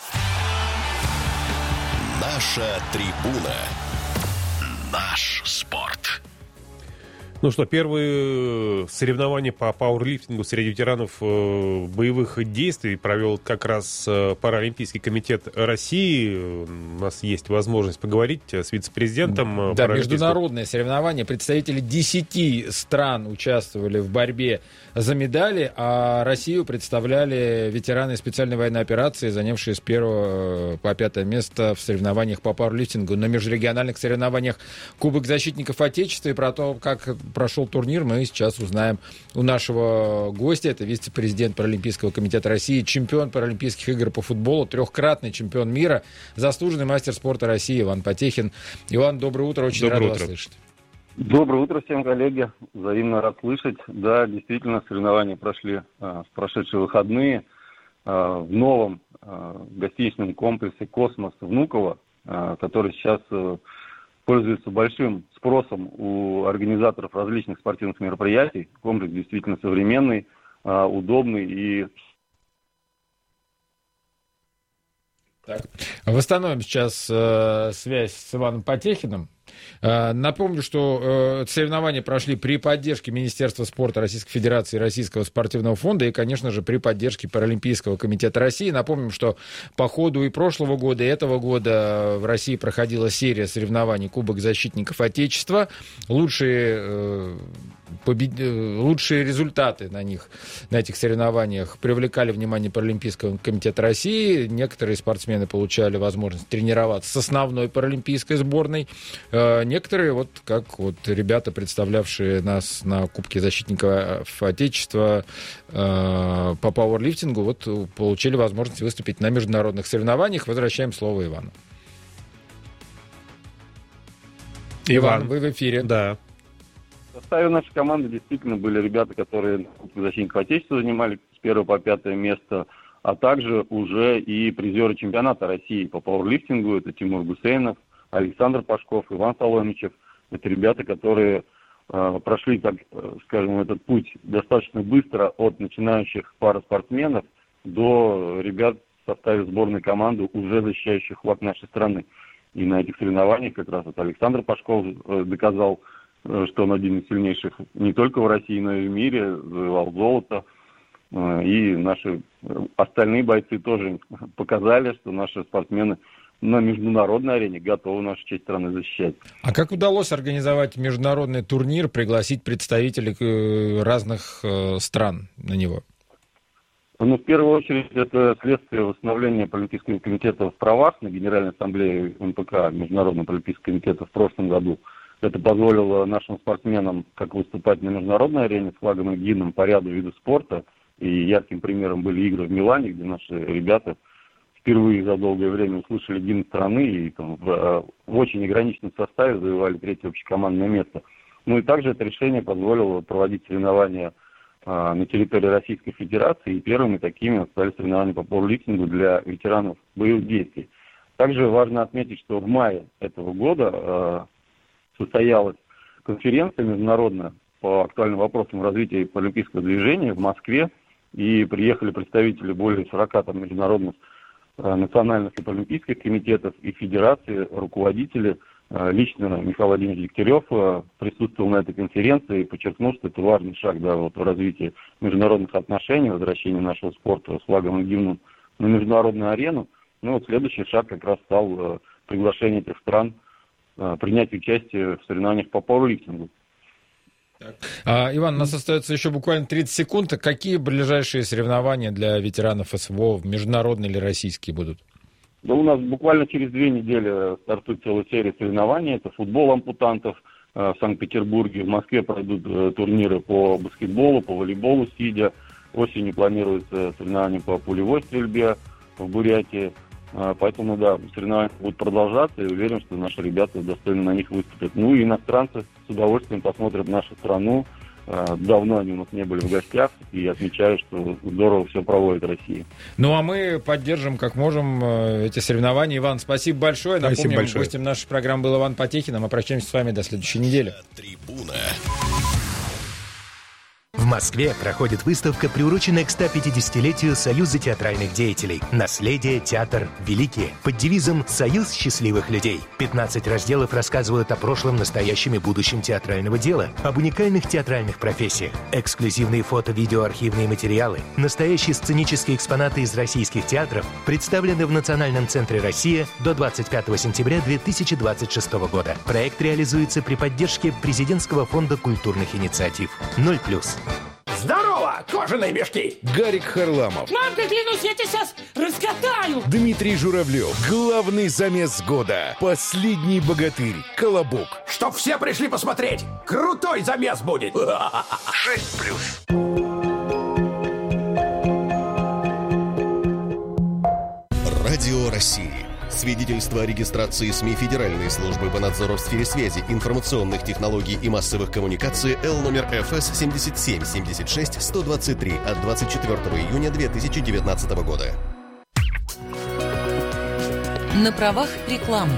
Speaker 3: Наша трибуна. Наш спорт.
Speaker 2: Ну что, первые соревнования по пауэрлифтингу среди ветеранов э, боевых действий провел как раз э, Паралимпийский комитет России. У нас есть возможность поговорить с вице-президентом.
Speaker 1: Да, международные соревнования. Представители десяти стран участвовали в борьбе за медали, а Россию представляли ветераны специальной военной операции, занявшие с первого по пятое место в соревнованиях по пауэрлифтингу. На межрегиональных соревнованиях Кубок защитников Отечества. И про то, как прошел турнир, мы сейчас узнаем у нашего гостя. Это вице-президент Паралимпийского комитета России, чемпион Паралимпийских игр по футболу, трехкратный чемпион мира, заслуженный мастер спорта России Иван Потехин. Иван, доброе утро, очень
Speaker 2: доброе
Speaker 1: рад
Speaker 2: утро.
Speaker 1: вас слышать.
Speaker 11: Доброе утро всем, коллеги. Взаимно рад слышать. Да, действительно, соревнования прошли а, в прошедшие выходные а, в новом а, гостиничном комплексе «Космос» Внуково, а, который сейчас а, пользуется большим спросом у организаторов различных спортивных мероприятий. Комплекс действительно современный, а, удобный и...
Speaker 1: Так. Восстановим сейчас э, связь с Иваном Потехиным. Э, напомню, что э, соревнования прошли при поддержке Министерства спорта Российской Федерации и Российского спортивного фонда и, конечно же, при поддержке Паралимпийского комитета России. Напомним, что по ходу и прошлого года, и этого года в России проходила серия соревнований Кубок защитников Отечества. Лучшие... Э, Побед... Лучшие результаты на них, на этих соревнованиях привлекали внимание Паралимпийского комитета России. Некоторые спортсмены получали возможность тренироваться с основной паралимпийской сборной. Некоторые, вот как вот ребята, представлявшие нас на Кубке защитников Отечества по пауэрлифтингу, вот получили возможность выступить на международных соревнованиях. Возвращаем слово Ивану. Иван, Иван, вы в эфире.
Speaker 2: Да.
Speaker 11: В составе нашей команды действительно были ребята, которые Кубок защитников Отечества занимали с первого по пятое место, а также уже и призеры чемпионата России по пауэрлифтингу. Это Тимур Гусейнов, Александр Пашков, Иван Соломичев. Это ребята, которые э, прошли, так скажем, этот путь достаточно быстро от начинающих параспортсменов до ребят в составе сборной команды, уже защищающих флаг нашей страны. И на этих соревнованиях как раз вот Александр Пашков э, доказал, что он один из сильнейших не только в России, но и в мире, завоевал золото. И наши остальные бойцы тоже показали, что наши спортсмены на международной арене готовы нашу честь страны защищать.
Speaker 1: А как удалось организовать международный турнир, пригласить представителей разных стран на него?
Speaker 11: Ну, в первую очередь, это следствие восстановления Паралимпийского комитета в правах на Генеральной ассамблее эм пэ ка, Международного паралимпийского комитета в прошлом году, Это позволило нашим спортсменам как выступать на международной арене с флагом и гимном по ряду видов спорта. И ярким примером были игры в Милане, где наши ребята впервые за долгое время услышали гимн страны и там, в, в очень ограниченном составе завоевали третье общекомандное место. Ну и также это решение позволило проводить соревнования а, на территории Российской Федерации, и первыми такими стали соревнования по пауэрлифтингу для ветеранов боевых действий. Также важно отметить, что в мае этого года а, состоялась конференция международная по актуальным вопросам развития паралимпийского движения в Москве, и приехали представители более сорока там, международных а, национальных и паралимпийских комитетов и федераций, руководители. Лично Михаил Владимирович Дегтярев присутствовал на этой конференции и подчеркнул, что это важный шаг да, вот, в развитии международных отношений, возвращения нашего спорта с флагом и гимном на международную арену. Ну вот следующий шаг как раз стал приглашение этих стран принять участие в соревнованиях по пауэрлифтингу.
Speaker 1: А, Иван, у нас остается еще буквально тридцать секунд. Какие ближайшие соревнования для ветеранов СВО, международные или российские, будут?
Speaker 11: Да, у нас буквально через две недели стартует целая серия соревнований. Это футбол ампутантов э, в Санкт-Петербурге. В Москве пройдут э, турниры по баскетболу, по волейболу сидя. Осенью планируется соревнования по пулевой стрельбе в Бурятии. Э, поэтому, да, соревнования будут продолжаться, и уверен, что наши ребята достойно на них выступят. Ну и иностранцы с удовольствием посмотрят нашу страну. Давно они у нас не были в гостях, и отмечаю, что здорово все проводит Россия.
Speaker 1: Ну, а мы поддержим, как можем, эти соревнования. Иван, спасибо большое.
Speaker 2: Спасибо
Speaker 1: Напомним,
Speaker 2: большое.
Speaker 1: Гостем нашей программы был Иван Потехин. А мы прощаемся с вами до следующей недели.
Speaker 3: Трибуна.
Speaker 12: В Москве проходит выставка, приуроченная к ста пятидесятилетию Союза театральных деятелей «Наследие. Театр. Великие» под девизом «Союз счастливых людей». пятнадцать разделов рассказывают о прошлом, настоящем и будущем театрального дела, об уникальных театральных профессиях, эксклюзивные фото, видео, архивные материалы, настоящие сценические экспонаты из российских театров представлены в Национальном центре «Россия» до двадцать пятого сентября две тысячи двадцать шестого года. Проект реализуется при поддержке Президентского фонда культурных инициатив. ноль плюс.
Speaker 13: Здорово, кожаные мешки!
Speaker 14: Гарик Харламов.
Speaker 15: Мамка, клянусь, я тебя сейчас раскатаю!
Speaker 14: Дмитрий Журавлев. Главный замес года. Последний богатырь. Колобок.
Speaker 13: Чтоб все пришли посмотреть! Крутой замес будет!
Speaker 14: шесть плюс.
Speaker 3: Радио России. Свидетельство о регистрации СМИ Федеральной службы по надзору в сфере связи, информационных технологий и массовых коммуникаций Л номер Ф С семь семь семь шесть сто двадцать три от двадцать четвёртого июня две тысячи девятнадцатого года.
Speaker 8: На правах рекламы.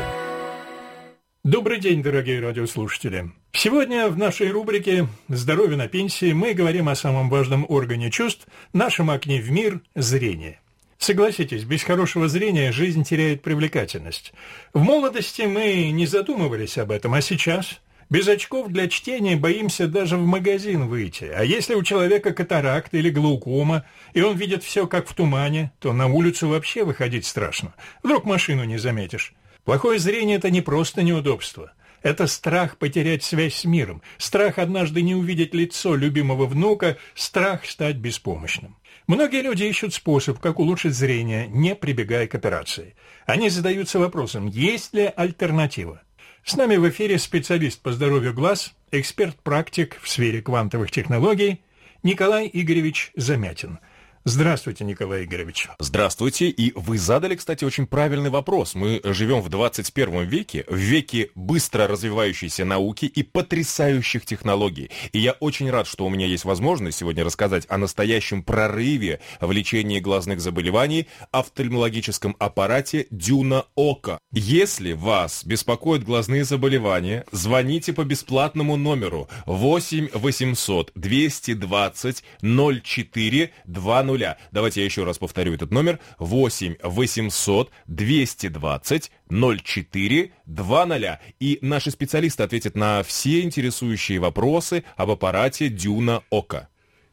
Speaker 16: Добрый день, дорогие радиослушатели. Сегодня в нашей рубрике «Здоровье на пенсии» мы говорим о самом важном органе чувств, нашем окне в мир – зрение. Согласитесь, без хорошего зрения жизнь теряет привлекательность. В молодости мы не задумывались об этом, а сейчас без очков для чтения боимся даже в магазин выйти. А если у человека катаракт или глаукома, и он видит все как в тумане, то на улицу вообще выходить страшно. Вдруг машину не заметишь. Плохое зрение – это не просто неудобство. Это страх потерять связь с миром, страх однажды не увидеть лицо любимого внука, страх стать беспомощным. Многие люди ищут способ, как улучшить зрение, не прибегая к операции. Они задаются вопросом, есть ли альтернатива. С нами в эфире специалист по здоровью глаз, эксперт-практик в сфере квантовых технологий Николай Игоревич Замятин. Здравствуйте, Николай Игоревич.
Speaker 17: Здравствуйте. И вы задали, кстати, очень правильный вопрос. Мы живем в двадцать первом веке, в веке быстро развивающейся науки и потрясающих технологий. И я очень рад, что у меня есть возможность сегодня рассказать о настоящем прорыве в лечении глазных заболеваний, офтальмологическом аппарате Дюна Ока. Если вас беспокоят глазные заболевания, звоните по бесплатному номеру восемь восемьсот двести двадцать ноль четыре двадцать. Давайте я еще раз повторю этот номер. восемь восемьсот двести двадцать ноль четыре двадцать. И наши специалисты ответят на все интересующие вопросы об аппарате Дюна Ока.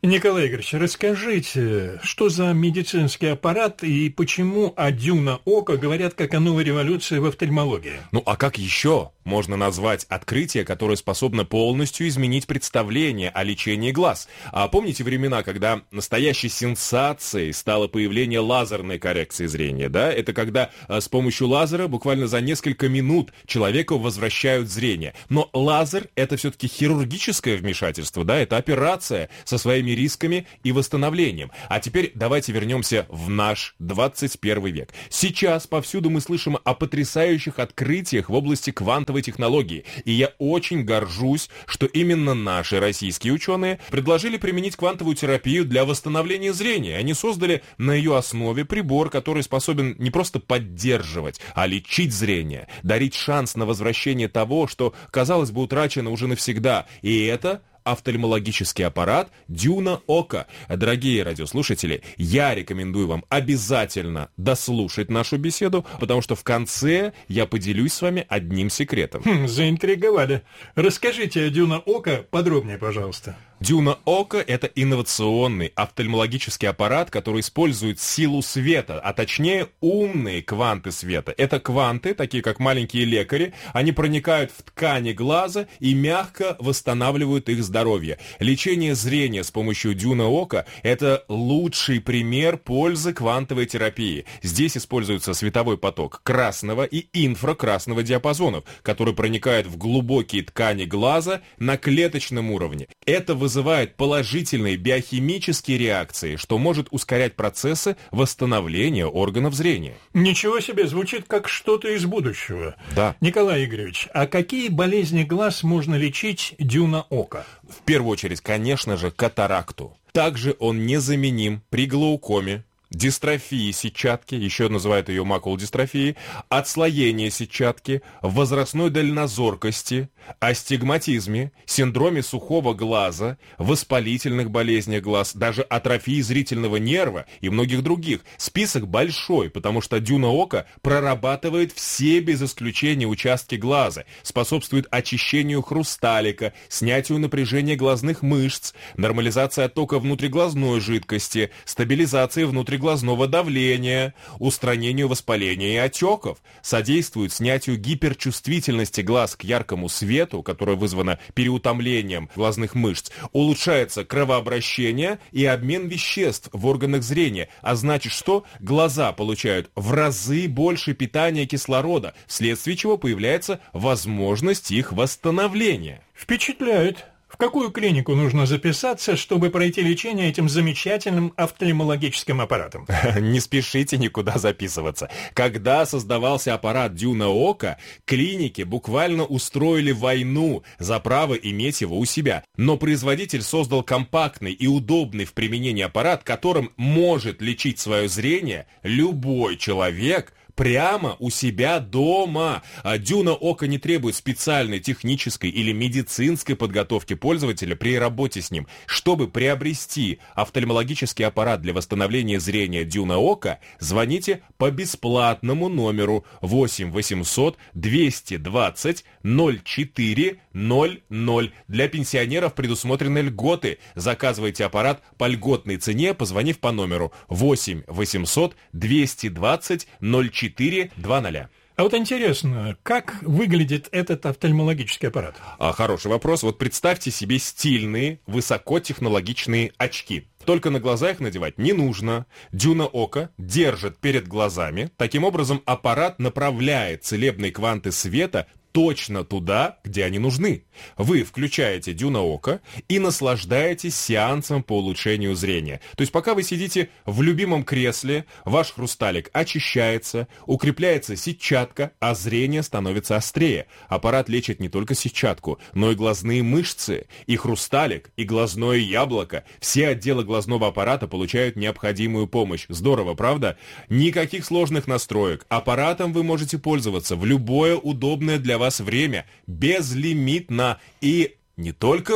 Speaker 16: Николай Игоревич, расскажите, что за медицинский аппарат и почему о Дюна Ока говорят как о новой революции в офтальмологии?
Speaker 17: Ну а как еще можно назвать открытие, которое способно полностью изменить представление о лечении глаз? А помните времена, когда настоящей сенсацией стало появление лазерной коррекции зрения, да? Это когда а, с помощью лазера буквально за несколько минут человеку возвращают зрение. Но лазер — это все-таки хирургическое вмешательство, да? Это операция со своими рисками и восстановлением. А теперь давайте вернемся в наш двадцать первый век. Сейчас повсюду мы слышим о потрясающих открытиях в области квантовой технологии. И я очень горжусь, что именно наши российские ученые предложили применить квантовую терапию для восстановления зрения. Они создали на ее основе прибор, который способен не просто поддерживать, а лечить зрение, дарить шанс на возвращение того, что, казалось бы, утрачено уже навсегда. И это офтальмологический аппарат Дюна Ока. Дорогие радиослушатели, я рекомендую вам обязательно дослушать нашу беседу, потому что в конце я поделюсь с вами одним секретом.
Speaker 16: Хм, заинтриговали. Расскажите о Дюна Ока подробнее, пожалуйста.
Speaker 17: Дюна Ока — это инновационный офтальмологический аппарат, который использует силу света, а точнее умные кванты света. Это кванты, такие как маленькие лекари, они проникают в ткани глаза и мягко восстанавливают их здоровье. Лечение зрения с помощью Дюна Ока — это лучший пример пользы квантовой терапии. Здесь используется световой поток красного и инфракрасного диапазонов, который проникает в глубокие ткани глаза на клеточном уровне. Это вызывает положительные биохимические реакции, что может ускорять процессы восстановления органов зрения.
Speaker 16: Ничего себе, звучит как что-то из будущего.
Speaker 17: Да.
Speaker 16: Николай Игоревич, а какие болезни глаз можно лечить Дюна Ока?
Speaker 17: В первую очередь, конечно же, катаракту. Также он незаменим при глаукоме, дистрофии сетчатки, еще называют ее макулодистрофией, отслоение сетчатки, возрастной дальнозоркости, астигматизме, синдроме сухого глаза, воспалительных болезнях глаз, даже атрофии зрительного нерва и многих других. Список большой, потому что Дюна Ока прорабатывает все без исключения участки глаза, способствует очищению хрусталика, снятию напряжения глазных мышц, нормализации оттока внутриглазной жидкости, стабилизации внутриглазного давления, устранению воспаления и отеков, содействует снятию гиперчувствительности глаз к яркому свету, которое вызвано переутомлением глазных мышц, улучшается кровообращение и обмен веществ в органах зрения, а значит, что глаза получают в разы больше питания кислорода, вследствие чего появляется возможность их восстановления.
Speaker 16: Впечатляет. В какую клинику нужно записаться, чтобы пройти лечение этим замечательным офтальмологическим аппаратом?
Speaker 17: Не спешите никуда записываться. Когда создавался аппарат Дюна Ока, клиники буквально устроили войну за право иметь его у себя. Но производитель создал компактный и удобный в применении аппарат, которым может лечить свое зрение любой человек, прямо у себя дома. А Дюна Ока не требует специальной технической или медицинской подготовки пользователя при работе с ним. Чтобы приобрести офтальмологический аппарат для восстановления зрения Дюна Ока, звоните по бесплатному номеру восемь восемьсот двести двадцать ноль четыре ноль ноль. Для пенсионеров предусмотрены льготы. Заказывайте аппарат по льготной цене, позвонив по номеру восемь восемьсот двести двадцать ноль четыре два ноль.
Speaker 16: А вот интересно, как выглядит этот офтальмологический аппарат?
Speaker 17: А, хороший вопрос. Вот представьте себе стильные, высокотехнологичные очки. Только на глаза их надевать не нужно. Дюна Ока держит перед глазами. Таким образом, аппарат направляет целебные кванты света точно туда, где они нужны. Вы включаете Дюна Ока и наслаждаетесь сеансом по улучшению зрения. То есть пока вы сидите в любимом кресле, ваш хрусталик очищается, укрепляется сетчатка, а зрение становится острее. Аппарат лечит не только сетчатку, но и глазные мышцы, и хрусталик, и глазное яблоко. Все отделы глазного аппарата получают необходимую помощь. Здорово, правда? Никаких сложных настроек. Аппаратом вы можете пользоваться в любое удобное для вас время, безлимитно. И не только вы,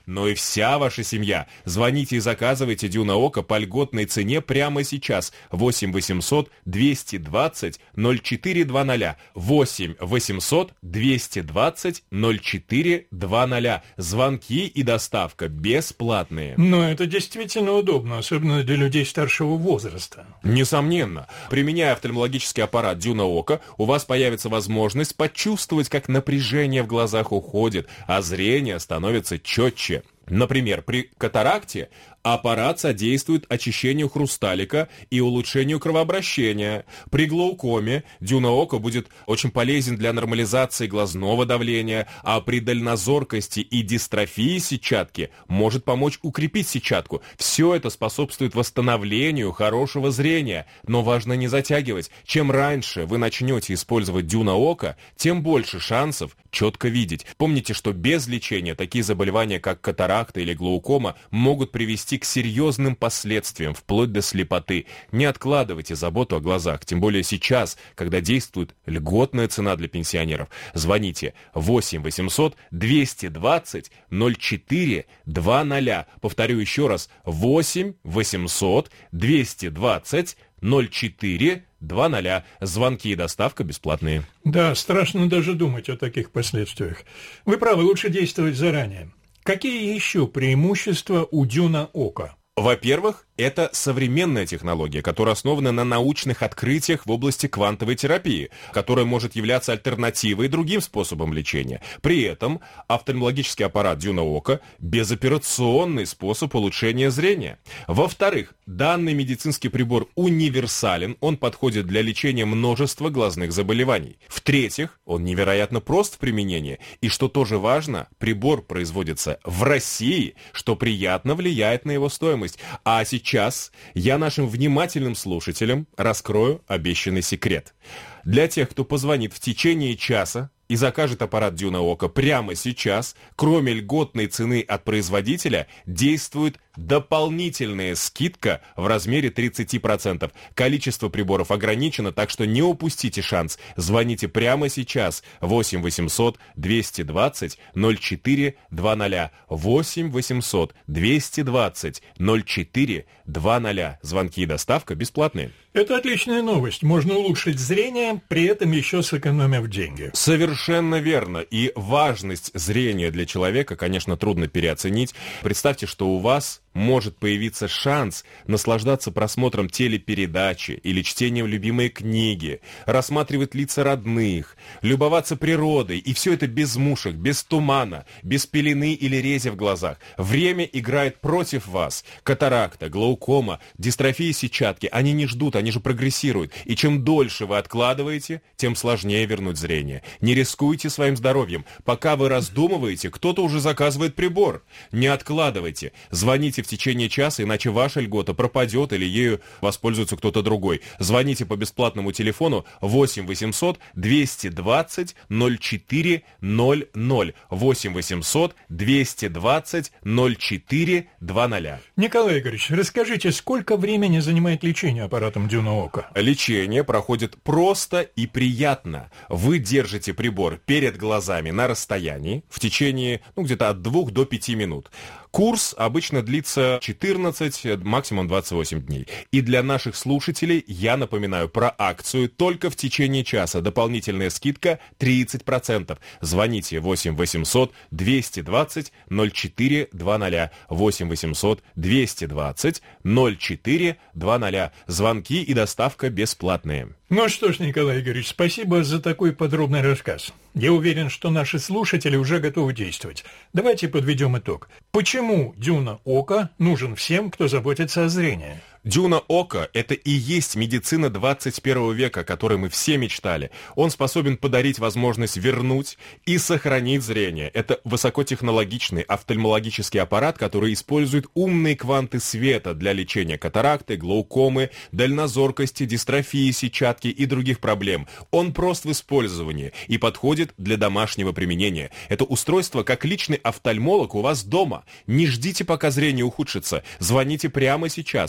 Speaker 17: но и вся ваша семья. Звоните и заказывайте Дюна Око по льготной цене прямо сейчас. восемь восемьсот двести двадцать ноль четыре двадцать. восемь восемьсот двести двадцать ноль четыре двадцать. Звонки и доставка бесплатные.
Speaker 16: Но это действительно удобно, особенно для людей старшего возраста.
Speaker 17: Несомненно. Применяя офтальмологический аппарат Дюна Око, у вас появится возможность почувствовать, как напряжение в глазах уходит, а зрение становится четче. Например, при катаракте аппарат содействует очищению хрусталика и улучшению кровообращения. При глаукоме Дюна Око будет очень полезен для нормализации глазного давления, а при дальнозоркости и дистрофии сетчатки может помочь укрепить сетчатку. Все это способствует восстановлению хорошего зрения, но важно не затягивать. Чем раньше вы начнете использовать Дюна Око, тем больше шансов четко видеть. Помните, что без лечения такие заболевания, как катаракта или глаукома, могут привести к серьезным последствиям, вплоть до слепоты. Не откладывайте заботу о глазах, тем более сейчас, когда действует льготная цена для пенсионеров. Звоните восемь восемьсот двести двадцать ноль четыре двадцать. Повторю еще раз, восемь восемьсот двести двадцать ноль четыре двадцать. Звонки и доставка бесплатные.
Speaker 16: Да, страшно даже думать о таких последствиях. Вы правы, лучше действовать заранее. Какие еще преимущества у Дюна Око?
Speaker 17: Во-первых, это современная технология, которая основана на научных открытиях в области квантовой терапии, которая может являться альтернативой другим способам лечения. При этом офтальмологический аппарат Дюна Око – безоперационный способ улучшения зрения. Во-вторых, данный медицинский прибор универсален, он подходит для лечения множества глазных заболеваний. В-третьих, он невероятно прост в применении, и, что тоже важно, прибор производится в России, что приятно влияет на его стоимость. А сейчас я нашим внимательным слушателям раскрою обещанный секрет. Для тех, кто позвонит в течение часа и закажет аппарат Дюна Око прямо сейчас, кроме льготной цены от производителя, действует дополнительная скидка в размере тридцать процентов. Количество приборов ограничено, так что не упустите шанс. Звоните прямо сейчас. восемь восемьсот двести двадцать ноль четыре двадцать. восемь восемьсот двести двадцать ноль четыре двадцать. Звонки и доставка бесплатные.
Speaker 16: Это отличная новость. Можно улучшить зрение, при этом еще сэкономив деньги.
Speaker 17: Совершенно верно. И важность зрения для человека, конечно, трудно переоценить. Представьте, что у вас может появиться шанс наслаждаться просмотром телепередачи или чтением любимой книги, рассматривать лица родных, любоваться природой, и все это без мушек, без тумана, без пелены или рези в глазах. Время играет против вас. Катаракта, глаукома, дистрофия сетчатки, они не ждут, они же прогрессируют. И чем дольше вы откладываете, тем сложнее вернуть зрение. Не рискуйте своим здоровьем. Пока вы раздумываете, кто-то уже заказывает прибор. Не откладывайте. Звоните в течение часа, иначе ваша льгота пропадет или ею воспользуется кто-то другой. Звоните по бесплатному телефону восемь восемьсот двести двадцать ноль четыре ноль ноль. восемь восемьсот двести двадцать ноль четыре двадцать.
Speaker 16: Николай Игоревич, расскажите, сколько времени занимает лечение аппаратом Дюна Око?
Speaker 17: Лечение проходит просто и приятно. Вы держите прибор перед глазами на расстоянии в течение ну, где-то от двух до пяти минут. Курс обычно длится четырнадцать, максимум двадцать восемь дней. И для наших слушателей я напоминаю про акцию только в течение часа. Дополнительная скидка тридцать процентов. Звоните восемь восемьсот двести двадцать ноль четыре двадцать. восемь восемьсот двести двадцать ноль четыре двадцать. Звонки и доставка бесплатные.
Speaker 16: Ну что ж, Николай Игоревич, спасибо за такой подробный рассказ. Я уверен, что наши слушатели уже готовы действовать. Давайте подведем итог. Почему Дюна Око нужен всем, кто заботится о зрении?
Speaker 17: Дюна Око – это и есть медицина двадцать первого века, о которой мы все мечтали. Он способен подарить возможность вернуть и сохранить зрение. Это высокотехнологичный офтальмологический аппарат, который использует умные кванты света для лечения катаракты, глаукомы, дальнозоркости, дистрофии сетчатки и других проблем. Он прост в использовании и подходит для домашнего применения. Это устройство как личный офтальмолог у вас дома. Не ждите, пока зрение ухудшится. Звоните прямо сейчас. восемь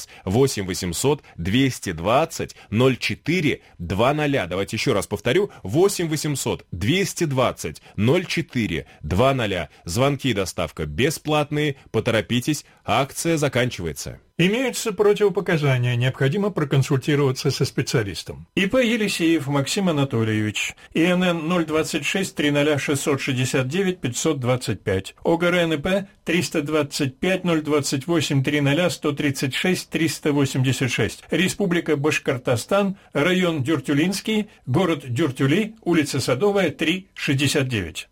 Speaker 17: восемь восемьсот двести двадцать ноль четыре двадцать. Давайте еще раз повторю. восемь восемьсот двести двадцать ноль четыре двадцать. Звонки и доставка бесплатные. Поторопитесь, акция заканчивается.
Speaker 16: Имеются противопоказания, необходимо проконсультироваться со специалистом. ИП Елисеев Максим Анатольевич, ИНН ноль двадцать шесть триста шестьсот шестьдесят девять пятьсот двадцать пять, ОГРНП триста двадцать пять ноль двадцать восемь триста сто тридцать шесть триста восемьдесят шесть, Республика Башкортостан, район Дюртюлинский, город Дюртюли, улица Садовая, три, шестьдесят девять.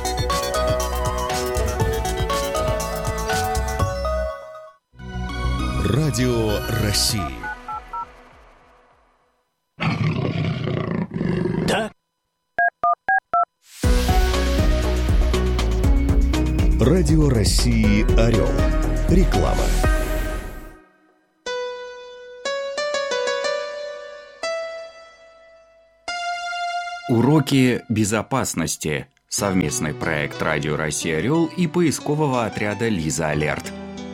Speaker 14: Радио России.
Speaker 13: Да.
Speaker 14: Радио России «Орел». Реклама.
Speaker 18: Уроки безопасности. Совместный проект Радио России «Орел» и поискового отряда «Лиза Алерт».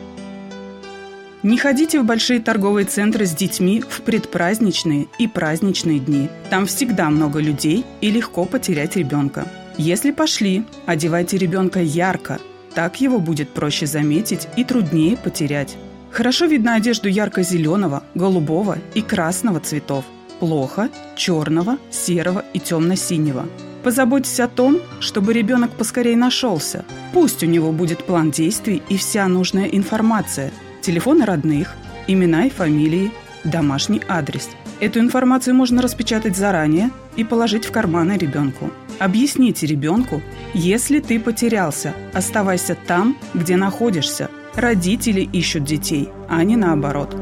Speaker 19: Не ходите в большие торговые центры с детьми в предпраздничные и праздничные дни. Там всегда много людей и легко потерять ребенка. Если пошли, одевайте ребенка ярко. Так его будет проще заметить и труднее потерять. Хорошо видно одежду ярко-зеленого, голубого и красного цветов. Плохо – черного, серого и темно-синего. Позаботьтесь о том, чтобы ребенок поскорее нашелся. Пусть у него будет план действий и вся нужная информация – телефоны родных, имена и фамилии, домашний адрес. Эту информацию можно распечатать заранее и положить в карманы ребенку. Объясните ребенку, если ты потерялся, оставайся там, где находишься. Родители ищут детей, а не наоборот.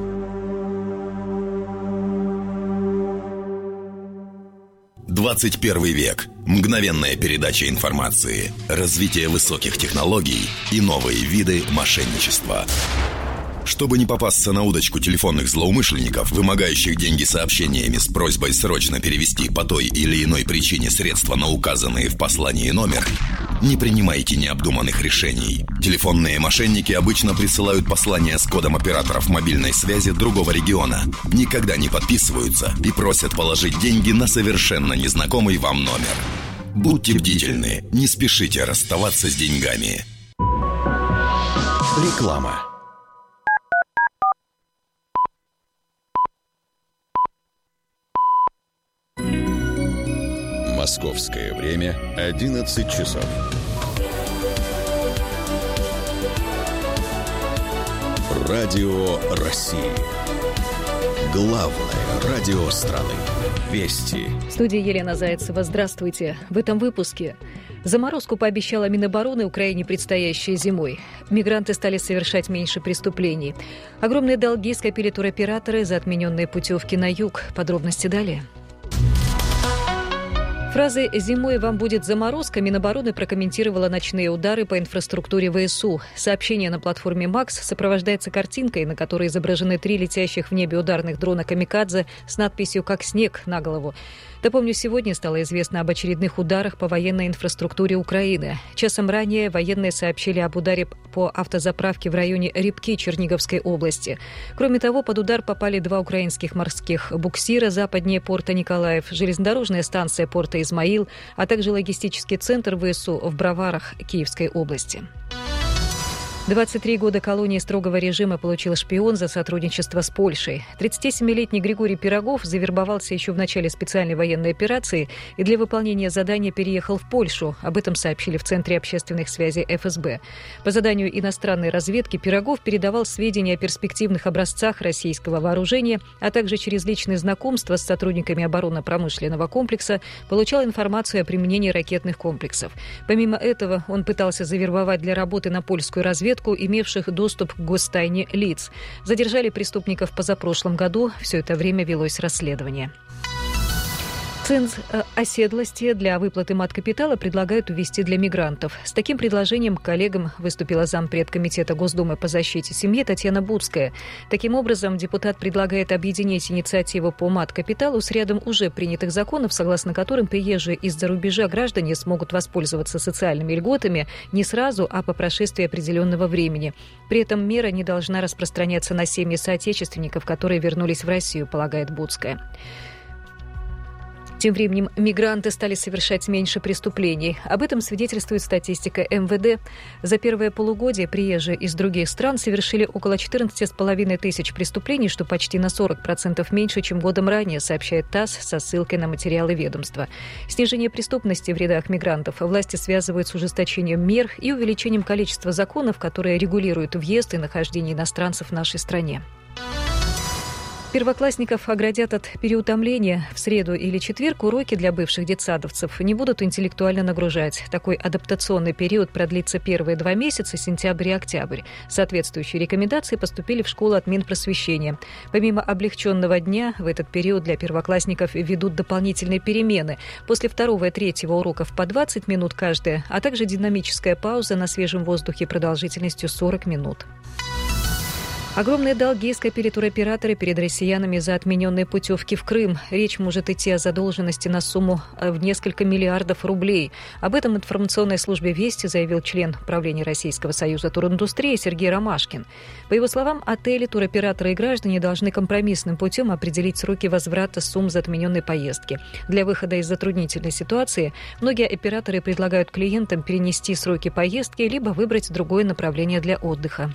Speaker 20: двадцать первый век. Мгновенная передача информации, развитие высоких технологий и новые виды мошенничества. Чтобы не попасться на удочку телефонных злоумышленников, вымогающих деньги сообщениями с просьбой срочно перевести по той или иной причине средства на указанные в послании номер, не принимайте необдуманных решений. Телефонные мошенники обычно присылают послания с кодом операторов мобильной связи другого региона, никогда не подписываются и просят положить деньги на совершенно незнакомый вам номер. Будьте бдительны, не спешите расставаться с деньгами. Реклама.
Speaker 14: Московское время одиннадцать часов. Радио России. Главное радио страны. Вести.
Speaker 21: В студии Елена Зайцева. Здравствуйте. В этом выпуске. Заморозку пообещала Минобороны Украине предстоящей зимой. Мигранты стали совершать меньше преступлений. Огромные долги скопили туроператоры за отмененные путевки на юг. Подробности далее. Фразой «зимой вам будет заморозка» Минобороны прокомментировала ночные удары по инфраструктуре ВСУ. Сообщение на платформе «Макс» сопровождается картинкой, на которой изображены три летящих в небе ударных дрона «Камикадзе» с надписью «Как снег» на голову. Напомню, сегодня стало известно об очередных ударах по военной инфраструктуре Украины. Часом ранее военные сообщили об ударе по автозаправке в районе Рябки Черниговской области. Кроме того, под удар попали два украинских морских буксира западнее порта Николаев, железнодорожная станция порта Измаил, а также логистический центр ВСУ в Броварах Киевской области. двадцать три года колонии строгого режима получил шпион за сотрудничество с Польшей. тридцатисемилетний Григорий Пирогов завербовался еще в начале специальной военной операции и для выполнения задания переехал в Польшу. Об этом сообщили в Центре общественных связей эф эс бэ. По заданию иностранной разведки Пирогов передавал сведения о перспективных образцах российского вооружения, а также через личные знакомства с сотрудниками оборонно-промышленного комплекса получал информацию о применении ракетных комплексов. Помимо этого, он пытался завербовать для работы на польскую разведку имевших доступ к гостайне лиц. Задержали преступников позапрошлом году. Все это время велось расследование. Ценз оседлости для выплаты мат-капитала предлагают ввести для мигрантов. С таким предложением к коллегам выступила зампред Комитета Госдумы по защите семьи Татьяна Буцкая. Таким образом, депутат предлагает объединить инициативу по мат-капиталу с рядом уже принятых законов, согласно которым приезжие из-за рубежа граждане смогут воспользоваться социальными льготами не сразу, а по прошествии определенного времени. При этом мера не должна распространяться на семьи соотечественников, которые вернулись в Россию, полагает Буцкая. Тем временем мигранты стали совершать меньше преступлений. Об этом свидетельствует статистика эм вэ дэ. За первое полугодие приезжие из других стран совершили около четырнадцать с половиной тысяч преступлений, что почти на сорок процентов меньше, чем годом ранее, сообщает ТАСС со ссылкой на материалы ведомства. Снижение преступности в рядах мигрантов власти связывают с ужесточением мер и увеличением количества законов, которые регулируют въезд и нахождение иностранцев в нашей стране. Первоклассников оградят от переутомления. В среду или четверг уроки для бывших детсадовцев не будут интеллектуально нагружать. Такой адаптационный период продлится первые два месяца, сентябрь и октябрь. Соответствующие рекомендации поступили в школу от Минпросвещения. Помимо облегченного дня, в этот период для первоклассников ведут дополнительные перемены. После второго и третьего уроков по двадцать минут каждая, а также динамическая пауза на свежем воздухе продолжительностью сорок минут. Огромные долги скопили туроператоры перед россиянами за отмененные путевки в Крым. Речь может идти о задолженности на сумму в несколько миллиардов рублей. Об этом информационной службе «Вести» заявил член правления Российского союза туриндустрии Сергей Ромашкин. По его словам, отели, туроператоры и граждане должны компромиссным путем определить сроки возврата сумм за отмененные поездки. Для выхода из затруднительной ситуации многие операторы предлагают клиентам перенести сроки поездки либо выбрать другое направление для отдыха.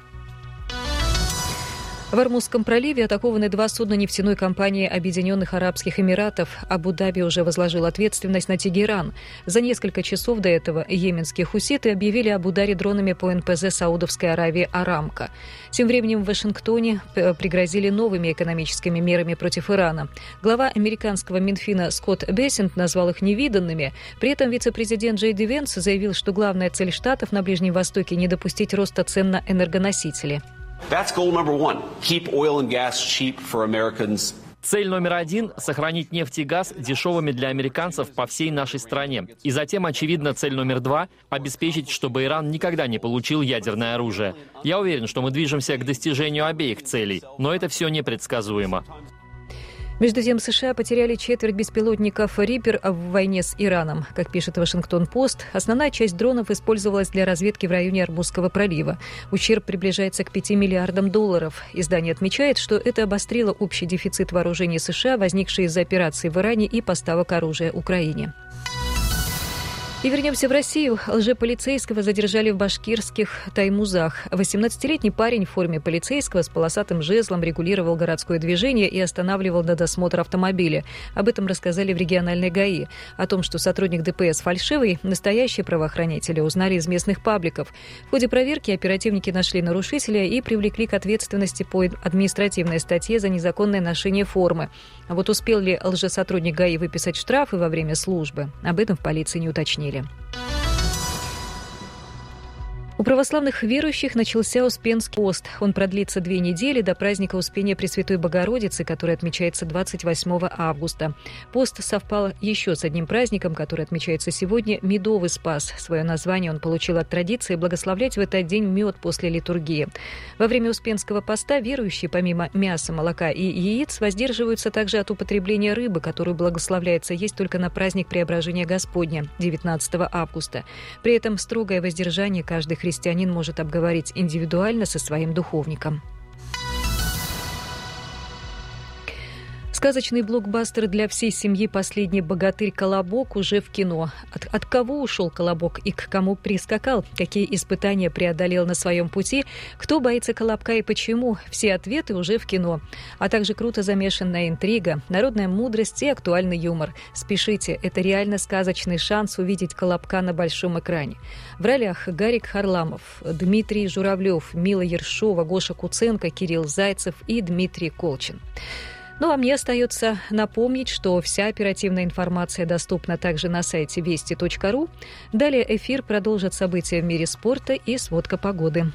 Speaker 21: В Ормузском проливе атакованы два судна нефтяной компании Объединенных Арабских Эмиратов. Абу-Даби уже возложил ответственность на Тегеран. За несколько часов до этого йеменские хуситы объявили об ударе дронами по эн пэ зэ Саудовской Аравии «Арамко». Тем временем в Вашингтоне пригрозили новыми экономическими мерами против Ирана. Глава американского Минфина Скотт Бессент назвал их невиданными. При этом вице-президент Джей Ди Венс заявил, что главная цель Штатов на Ближнем Востоке – не допустить роста цен на энергоносители.
Speaker 5: That's goal number one. Keep oil and gas cheap for Americans.
Speaker 22: Цель номер один – сохранить нефть и газ дешевыми для американцев по всей нашей стране. И затем, очевидно, цель номер два – обеспечить, чтобы Иран никогда не получил ядерное оружие. Я уверен, что мы движемся к достижению обеих целей, но это все непредсказуемо.
Speaker 21: Между тем, США потеряли четверть беспилотников «Риппер» в войне с Ираном. Как пишет «Вашингтон-Пост», основная часть дронов использовалась для разведки в районе Ормузского пролива. Ущерб приближается к пяти миллиардам долларов. Издание отмечает, что это обострило общий дефицит вооружений США, возникший из-за операций в Иране и поставок оружия Украине. И вернемся в Россию. Лжеполицейского задержали в башкирских Таймузах. восемнадцатилетний парень в форме полицейского с полосатым жезлом регулировал городское движение и останавливал на досмотр автомобиля. Об этом рассказали в региональной ГАИ. О том, что сотрудник дэ пэ эс фальшивый, настоящие правоохранители узнали из местных пабликов. В ходе проверки оперативники нашли нарушителя и привлекли к ответственности по административной статье за незаконное ношение формы. А вот успел ли лжесотрудник ГАИ выписать штрафы во время службы? Об этом в полиции не уточнили. У православных верующих начался Успенский пост. Он продлится две недели до праздника Успения Пресвятой Богородицы, который отмечается двадцать восьмого августа. Пост совпал еще с одним праздником, который отмечается сегодня – Медовый Спас. Свое название он получил от традиции благословлять в этот день мед после литургии. Во время Успенского поста верующие, помимо мяса, молока и яиц, воздерживаются также от употребления рыбы, которую благословляется есть только на праздник Преображения Господня – девятнадцатого августа. При этом строгое воздержание каждый христианин может обговорить индивидуально со своим духовником. Сказочный блокбастер для всей семьи «Последний богатырь. Колобок» уже в кино. От, от кого ушел Колобок и к кому прискакал? Какие испытания преодолел на своем пути? Кто боится Колобка и почему? Все ответы уже в кино. А также круто замешанная интрига, народная мудрость и актуальный юмор. Спешите, это реально сказочный шанс увидеть Колобка на большом экране. В ролях Гарик Харламов, Дмитрий Журавлев, Мила Ершова, Гоша Куценко, Кирилл Зайцев и Дмитрий Колчин. Ну а мне остается напомнить, что вся оперативная информация доступна также на сайте вести точка ру. Далее эфир продолжат события в мире спорта и сводка погоды.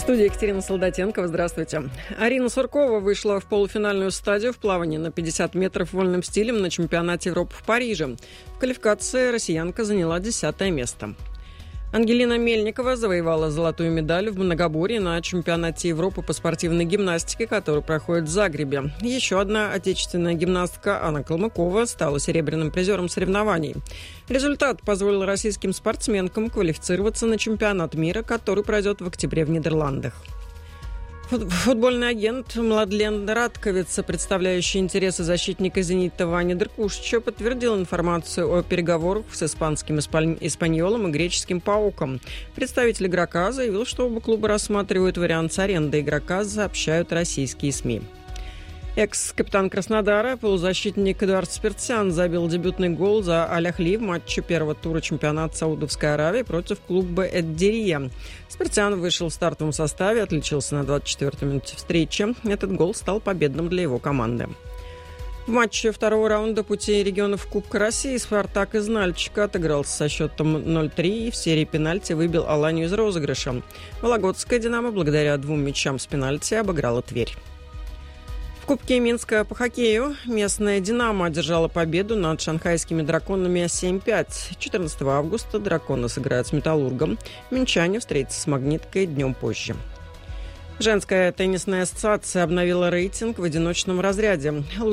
Speaker 4: студии Екатерина Солдатенкова. Здравствуйте. Арина Суркова вышла в полуфинальную стадию в плавании на пятьдесят метров вольным стилем на чемпионате Европы в Париже. В квалификации россиянка заняла десятое место. Ангелина Мельникова завоевала золотую медаль в многоборье на чемпионате Европы по спортивной гимнастике, который проходит в Загребе. Еще одна отечественная гимнастка Анна Калмыкова стала серебряным призером соревнований. Результат позволил российским спортсменкам квалифицироваться на чемпионат мира, который пройдет в октябре в Нидерландах. Футбольный агент Младлен Радковица, представляющий интересы защитника «Зенита» Вани Дркушича, подтвердил информацию о переговорах с испанским «Испаньолом» и греческим «Паоком». Представитель игрока заявил, что оба клуба рассматривают вариант с арендой игрока, сообщают российские СМИ. Экс-капитан Краснодара, полузащитник Эдуард Спиртсян забил дебютный гол за Аль-Ахли в матче первого тура чемпионата Саудовской Аравии против клуба Эд-Дирия. Спиртсян вышел в стартовом составе, отличился на двадцать четвёртой минуте встречи. Этот гол стал победным для его команды. В матче второго раунда пути регионов Кубка России «Спартак» из Нальчика отыгрался со счетом ноль три и в серии пенальти выбил Аланию из розыгрыша. Вологодская «Динамо» благодаря двум мячам с пенальти обыграла Тверь. В Кубке Минска по хоккею местная «Динамо» одержала победу над шанхайскими «Драконами» семь пять. четырнадцатого августа «Драконы» сыграют с «Металлургом». Минчане встретятся с «Магниткой» днем позже. Женская теннисная ассоциация обновила рейтинг в одиночном разряде.